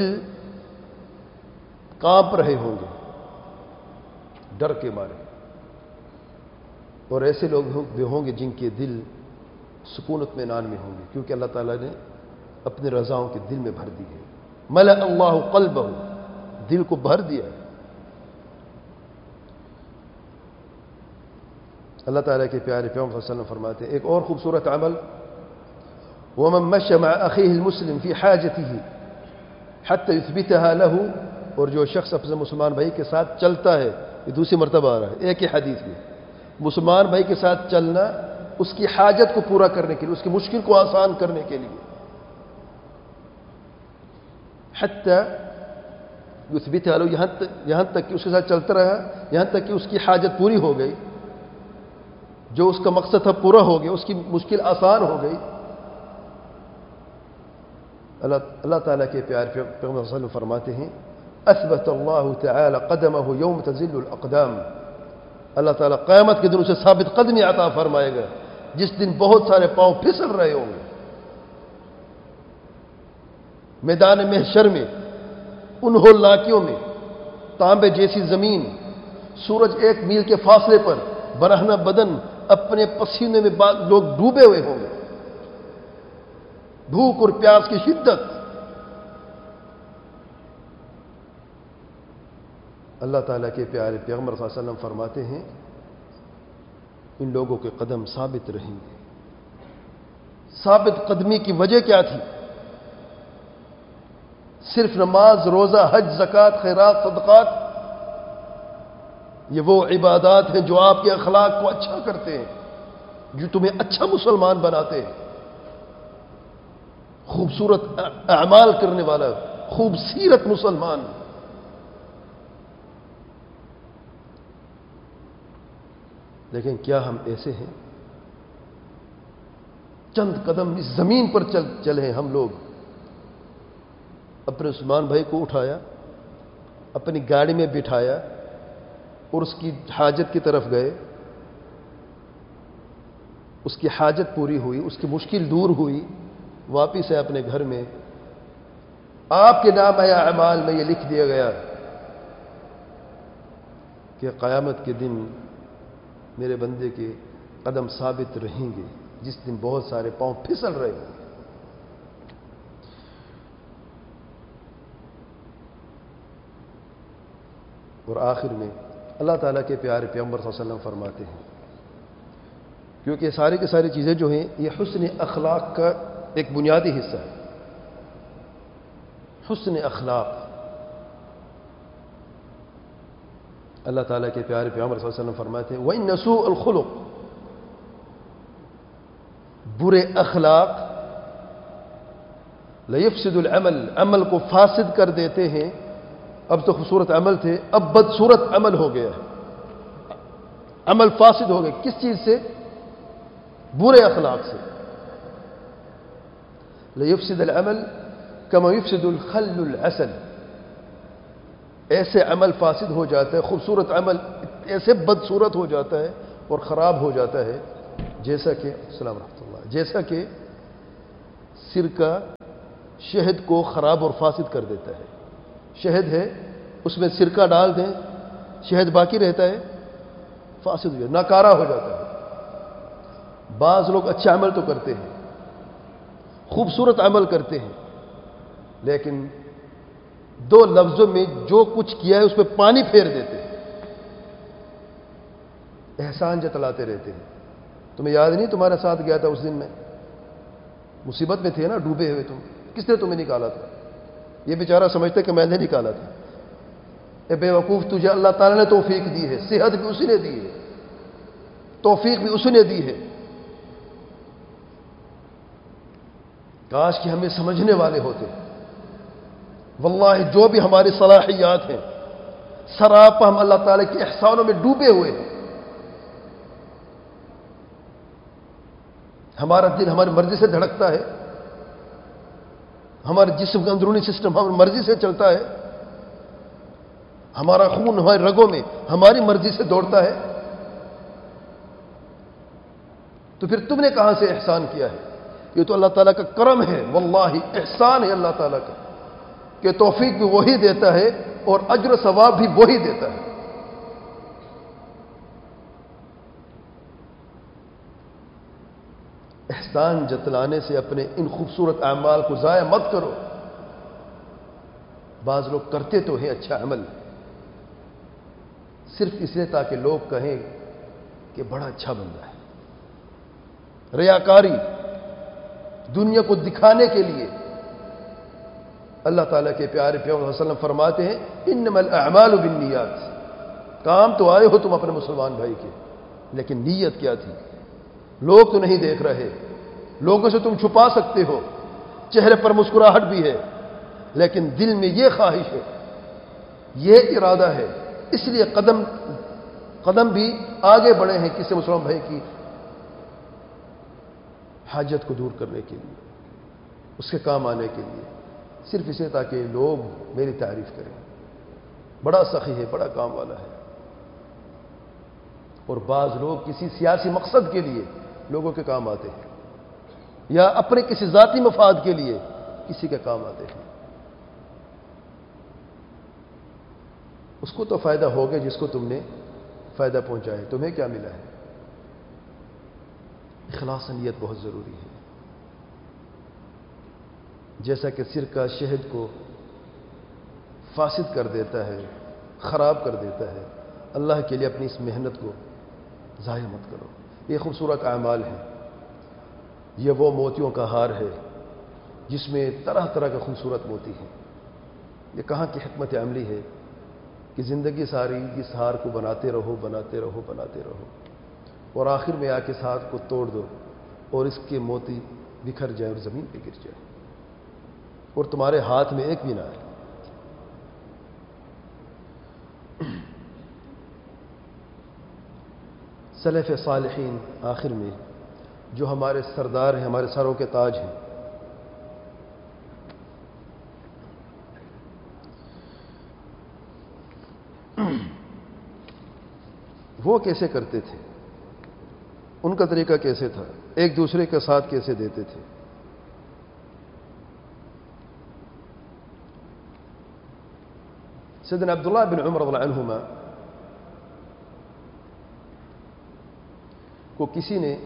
کانپ رہے ہوں گے ڈر کے مارے. اور ایسے لوگ بھی ہوں گے جن کے دل سکون اطمینان میں ہوں گے، کیونکہ اللہ تعالیٰ نے اپنے رضاؤں کے دل میں بھر دی ہے. ملأ اللہ قلبہ، دل کو بھر دیا ہے. اللہ تعالیٰ کے پیارے پیغمبر صلی اللہ علیہ وسلم فرماتے ہیں ایک اور خوبصورت عمل، ومن مشى مع اخيه المسلم في حاجته حتى يثبتها له، اور جو شخص اپنے مسلمان بھائی کے ساتھ چلتا ہے، یہ دوسری مرتبہ آ رہا ہے ایک ہی حدیث میں، مسلمان بھائی کے ساتھ چلنا اس کی حاجت کو پورا کرنے کے لیے، اس کی مشکل کو آسان کرنے کے لیے. حتی یثبتها له، یہاں تک یہاں تک کہ اس کے ساتھ چلتا رہا، یہاں تک کہ اس کی حاجت پوری ہو گئی، جو اس کا مقصد تھا پورا ہو گیا، اس کی مشکل آسان ہو گئی. اللہ اللہ تعالیٰ کے پیارے پیغمبر صلی اللہ علیہ وسلم فرماتے ہیں اثبت اللہ تعالی قدمہ یوم تزل الاقدام، اللہ تعالیٰ قیامت کے دن اسے ثابت قدمی عطا فرمائے گا جس دن بہت سارے پاؤں پھسل رہے ہوں گے. میدان محشر میں ان ہولاکیوں میں تانبے جیسی زمین، سورج ایک میل کے فاصلے پر، برہنہ بدن اپنے پسینے میں لوگ ڈوبے ہوئے ہوں گے، بھوک اور پیاس کی شدت. اللہ تعالیٰ کے پیارے پیغمبر صلی اللہ علیہ وسلم فرماتے ہیں ان لوگوں کے قدم ثابت رہیں گے. ثابت قدمی کی وجہ کیا تھی؟ صرف نماز، روزہ، حج، زکوٰۃ، خیرات، صدقات، یہ وہ عبادات ہیں جو آپ کے اخلاق کو اچھا کرتے ہیں، جو تمہیں اچھا مسلمان بناتے ہیں، خوبصورت اعمال کرنے والا، خوبصورت مسلمان. لیکن کیا ہم ایسے ہیں؟ چند قدم اس زمین پر چل چلے ہم لوگ، اپنے عثمان بھائی کو اٹھایا، اپنی گاڑی میں بٹھایا اور اس کی حاجت کی طرف گئے، اس کی حاجت پوری ہوئی، اس کی مشکل دور ہوئی، واپس ہے اپنے گھر میں، آپ کے نام یا اعمال میں یہ لکھ دیا گیا کہ قیامت کے دن میرے بندے کے قدم ثابت رہیں گے جس دن بہت سارے پاؤں پھسل رہے ہیں. اور آخر میں اللہ تعالیٰ کے پیارے پیغمبر صلی اللہ علیہ وسلم فرماتے ہیں، کیونکہ ساری کی ساری چیزیں جو ہیں یہ حسن اخلاق کا ایک بنیادی حصہ ہے. حسن اخلاق، اللہ تعالیٰ کے پیارے پیغمبر صلی اللہ علیہ وسلم فرماتے ہیں وَإِنَّ سُوءَ الْخُلُقِ، برے اخلاق لَيَفْسِدُ الْعَمَلِ، عمل کو فاسد کر دیتے ہیں. اب تو خوبصورت عمل تھے، اب بدصورت عمل ہو گیا ہے، عمل فاسد ہو گیا. کس چیز سے؟ برے اخلاق سے. لَيَفْسِدَ الْعَمَلِ كَمَا يُفْسِدُ الْخَلُّ الْعَسَلِ، ایسے عمل فاسد ہو جاتا ہے، خوبصورت عمل ایسے بدصورت ہو جاتا ہے اور خراب ہو جاتا ہے، جیسا کہ السلام رحمۃ اللہ جیسا کہ سرکہ شہد کو خراب اور فاسد کر دیتا ہے۔ شہد ہے، اس میں سرکہ ڈال دیں، شہد باقی رہتا ہے، فاسد ہو جاتا ہے، ناکارہ ہو جاتا ہے۔ بعض لوگ اچھا عمل تو کرتے ہیں، خوبصورت عمل کرتے ہیں، لیکن دو لفظوں میں جو کچھ کیا ہے اس پہ پانی پھیر دیتے ہیں، احسان جتلاتے رہتے ہیں۔ تمہیں یاد نہیں تمہارے ساتھ گیا تھا اس دن میں، مصیبت میں تھے نا، ڈوبے ہوئے تم، کس نے تمہیں نکالا تھا؟ یہ بیچارہ سمجھتے کہ میں نے نکالا تھا۔ اے بے وقوف، تجھے اللہ تعالیٰ نے توفیق دی ہے، صحت بھی اسی نے دی ہے، توفیق بھی اسی نے دی ہے۔ کاش کہ ہمیں سمجھنے والے ہوتے۔ واللہ جو بھی ہماری صلاحیات ہیں، سراپا ہم اللہ تعالیٰ کے احسانوں میں ڈوبے ہوئے ہیں۔ ہمارا دل ہماری مرضی سے دھڑکتا ہے، ہمارے جسم کا اندرونی سسٹم ہماری مرضی سے چلتا ہے، ہمارا خون ہمارے رگوں میں ہماری مرضی سے دوڑتا ہے، تو پھر تم نے کہاں سے احسان کیا ہے؟ یہ تو اللہ تعالیٰ کا کرم ہے، واللہ احسان ہے اللہ تعالیٰ کا کہ توفیق بھی وہی دیتا ہے اور اجر و ثواب بھی وہی دیتا ہے۔ احسان جتلانے سے اپنے ان خوبصورت اعمال کو ضائع مت کرو۔ بعض لوگ کرتے تو ہیں اچھا عمل صرف اس لیے تاکہ لوگ کہیں کہ بڑا اچھا بندہ ہے، ریاکاری، دنیا کو دکھانے کے لیے۔ اللہ تعالیٰ کے پیارے پیغمبر صلی اللہ علیہ وسلم فرماتے ہیں انما الاعمال بالنیات، کام تو آئے ہو تم اپنے مسلمان بھائی کے، لیکن نیت کیا تھی؟ لوگ تو نہیں دیکھ رہے، لوگوں سے تم چھپا سکتے ہو، چہرے پر مسکراہٹ بھی ہے، لیکن دل میں یہ خواہش ہے، یہ ارادہ ہے، اس لیے قدم قدم بھی آگے بڑھے ہیں کسی مسلمان بھائی کی حاجت کو دور کرنے کے لیے، اس کے کام آنے کے لیے، صرف اسے تاکہ لوگ میری تعریف کریں، بڑا سخی ہے، بڑا کام والا ہے۔ اور بعض لوگ کسی سیاسی مقصد کے لیے لوگوں کے کام آتے ہیں، یا اپنے کسی ذاتی مفاد کے لیے کسی کے کام آتے ہیں۔ اس کو تو فائدہ ہوگا جس کو تم نے فائدہ پہنچایا، تمہیں کیا ملا ہے؟ اخلاص نیت بہت ضروری ہے۔ جیسا کہ سرکہ شہد کو فاسد کر دیتا ہے، خراب کر دیتا ہے، اللہ کے لیے اپنی اس محنت کو ضائع مت کرو۔ یہ خوبصورت اعمال ہیں، یہ وہ موتیوں کا ہار ہے جس میں طرح طرح کا خوبصورت موتی ہے۔ یہ کہاں کی حکمت عملی ہے کہ زندگی ساری اس ہار کو بناتے رہو بناتے رہو بناتے رہو، اور آخر میں آ کے اس ہار کو توڑ دو اور اس کے موتی بکھر جائے اور زمین پہ گر جائے، اور تمہارے ہاتھ میں ایک بھی نہ آئے۔ سلف صالحین آخر میں جو ہمارے سردار ہیں، ہمارے سروں کے تاج ہیں، وہ کیسے کرتے تھے؟ ان کا طریقہ کیسے تھا؟ ایک دوسرے کا ساتھ کیسے دیتے تھے؟ سیدنا عبداللہ بن عمر رضی اللہ عنہما کو کسی نے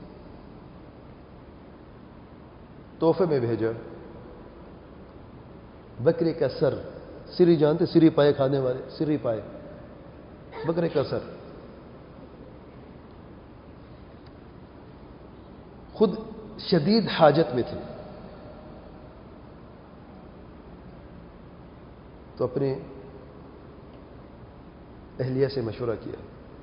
تحفے میں بھیجا بکرے کا سر، سری جانتے، سری پائے کھانے والے، سری پائے، بکرے کا سر۔ خود شدید حاجت میں تھے، تو اپنے اہلیہ سے مشورہ کیا۔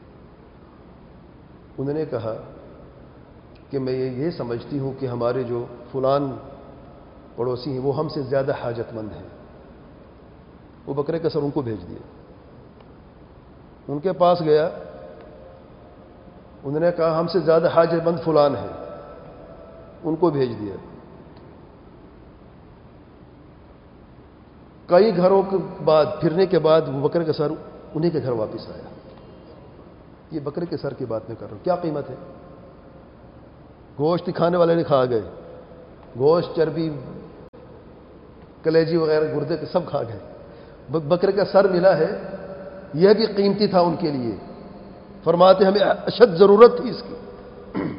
انہوں نے کہا کہ میں یہ سمجھتی ہوں کہ ہمارے جو فلان پڑوسی ہیں وہ ہم سے زیادہ حاجت مند ہیں۔ وہ بکرے کا سر ان کو بھیج دیا۔ ان کے پاس گیا، انہوں نے کہا ہم سے زیادہ حاجت مند فلان ہے، ان کو بھیج دیا۔ کئی گھروں کے بعد پھرنے کے بعد وہ بکرے کا سر انہیں کے گھر واپس آیا۔ یہ بکرے کے سر کی بات میں کر رہا ہوں. کیا قیمت ہے؟ گوشت کھانے والے نے کھا گئے، گوشت، چربی، کلیجی وغیرہ، گردے کے سب کھا گئے. بکرے کا سر ملا ہے، یہ بھی قیمتی تھا ان کے لیے. فرماتے ہمیں اشد ضرورت تھی اس کی.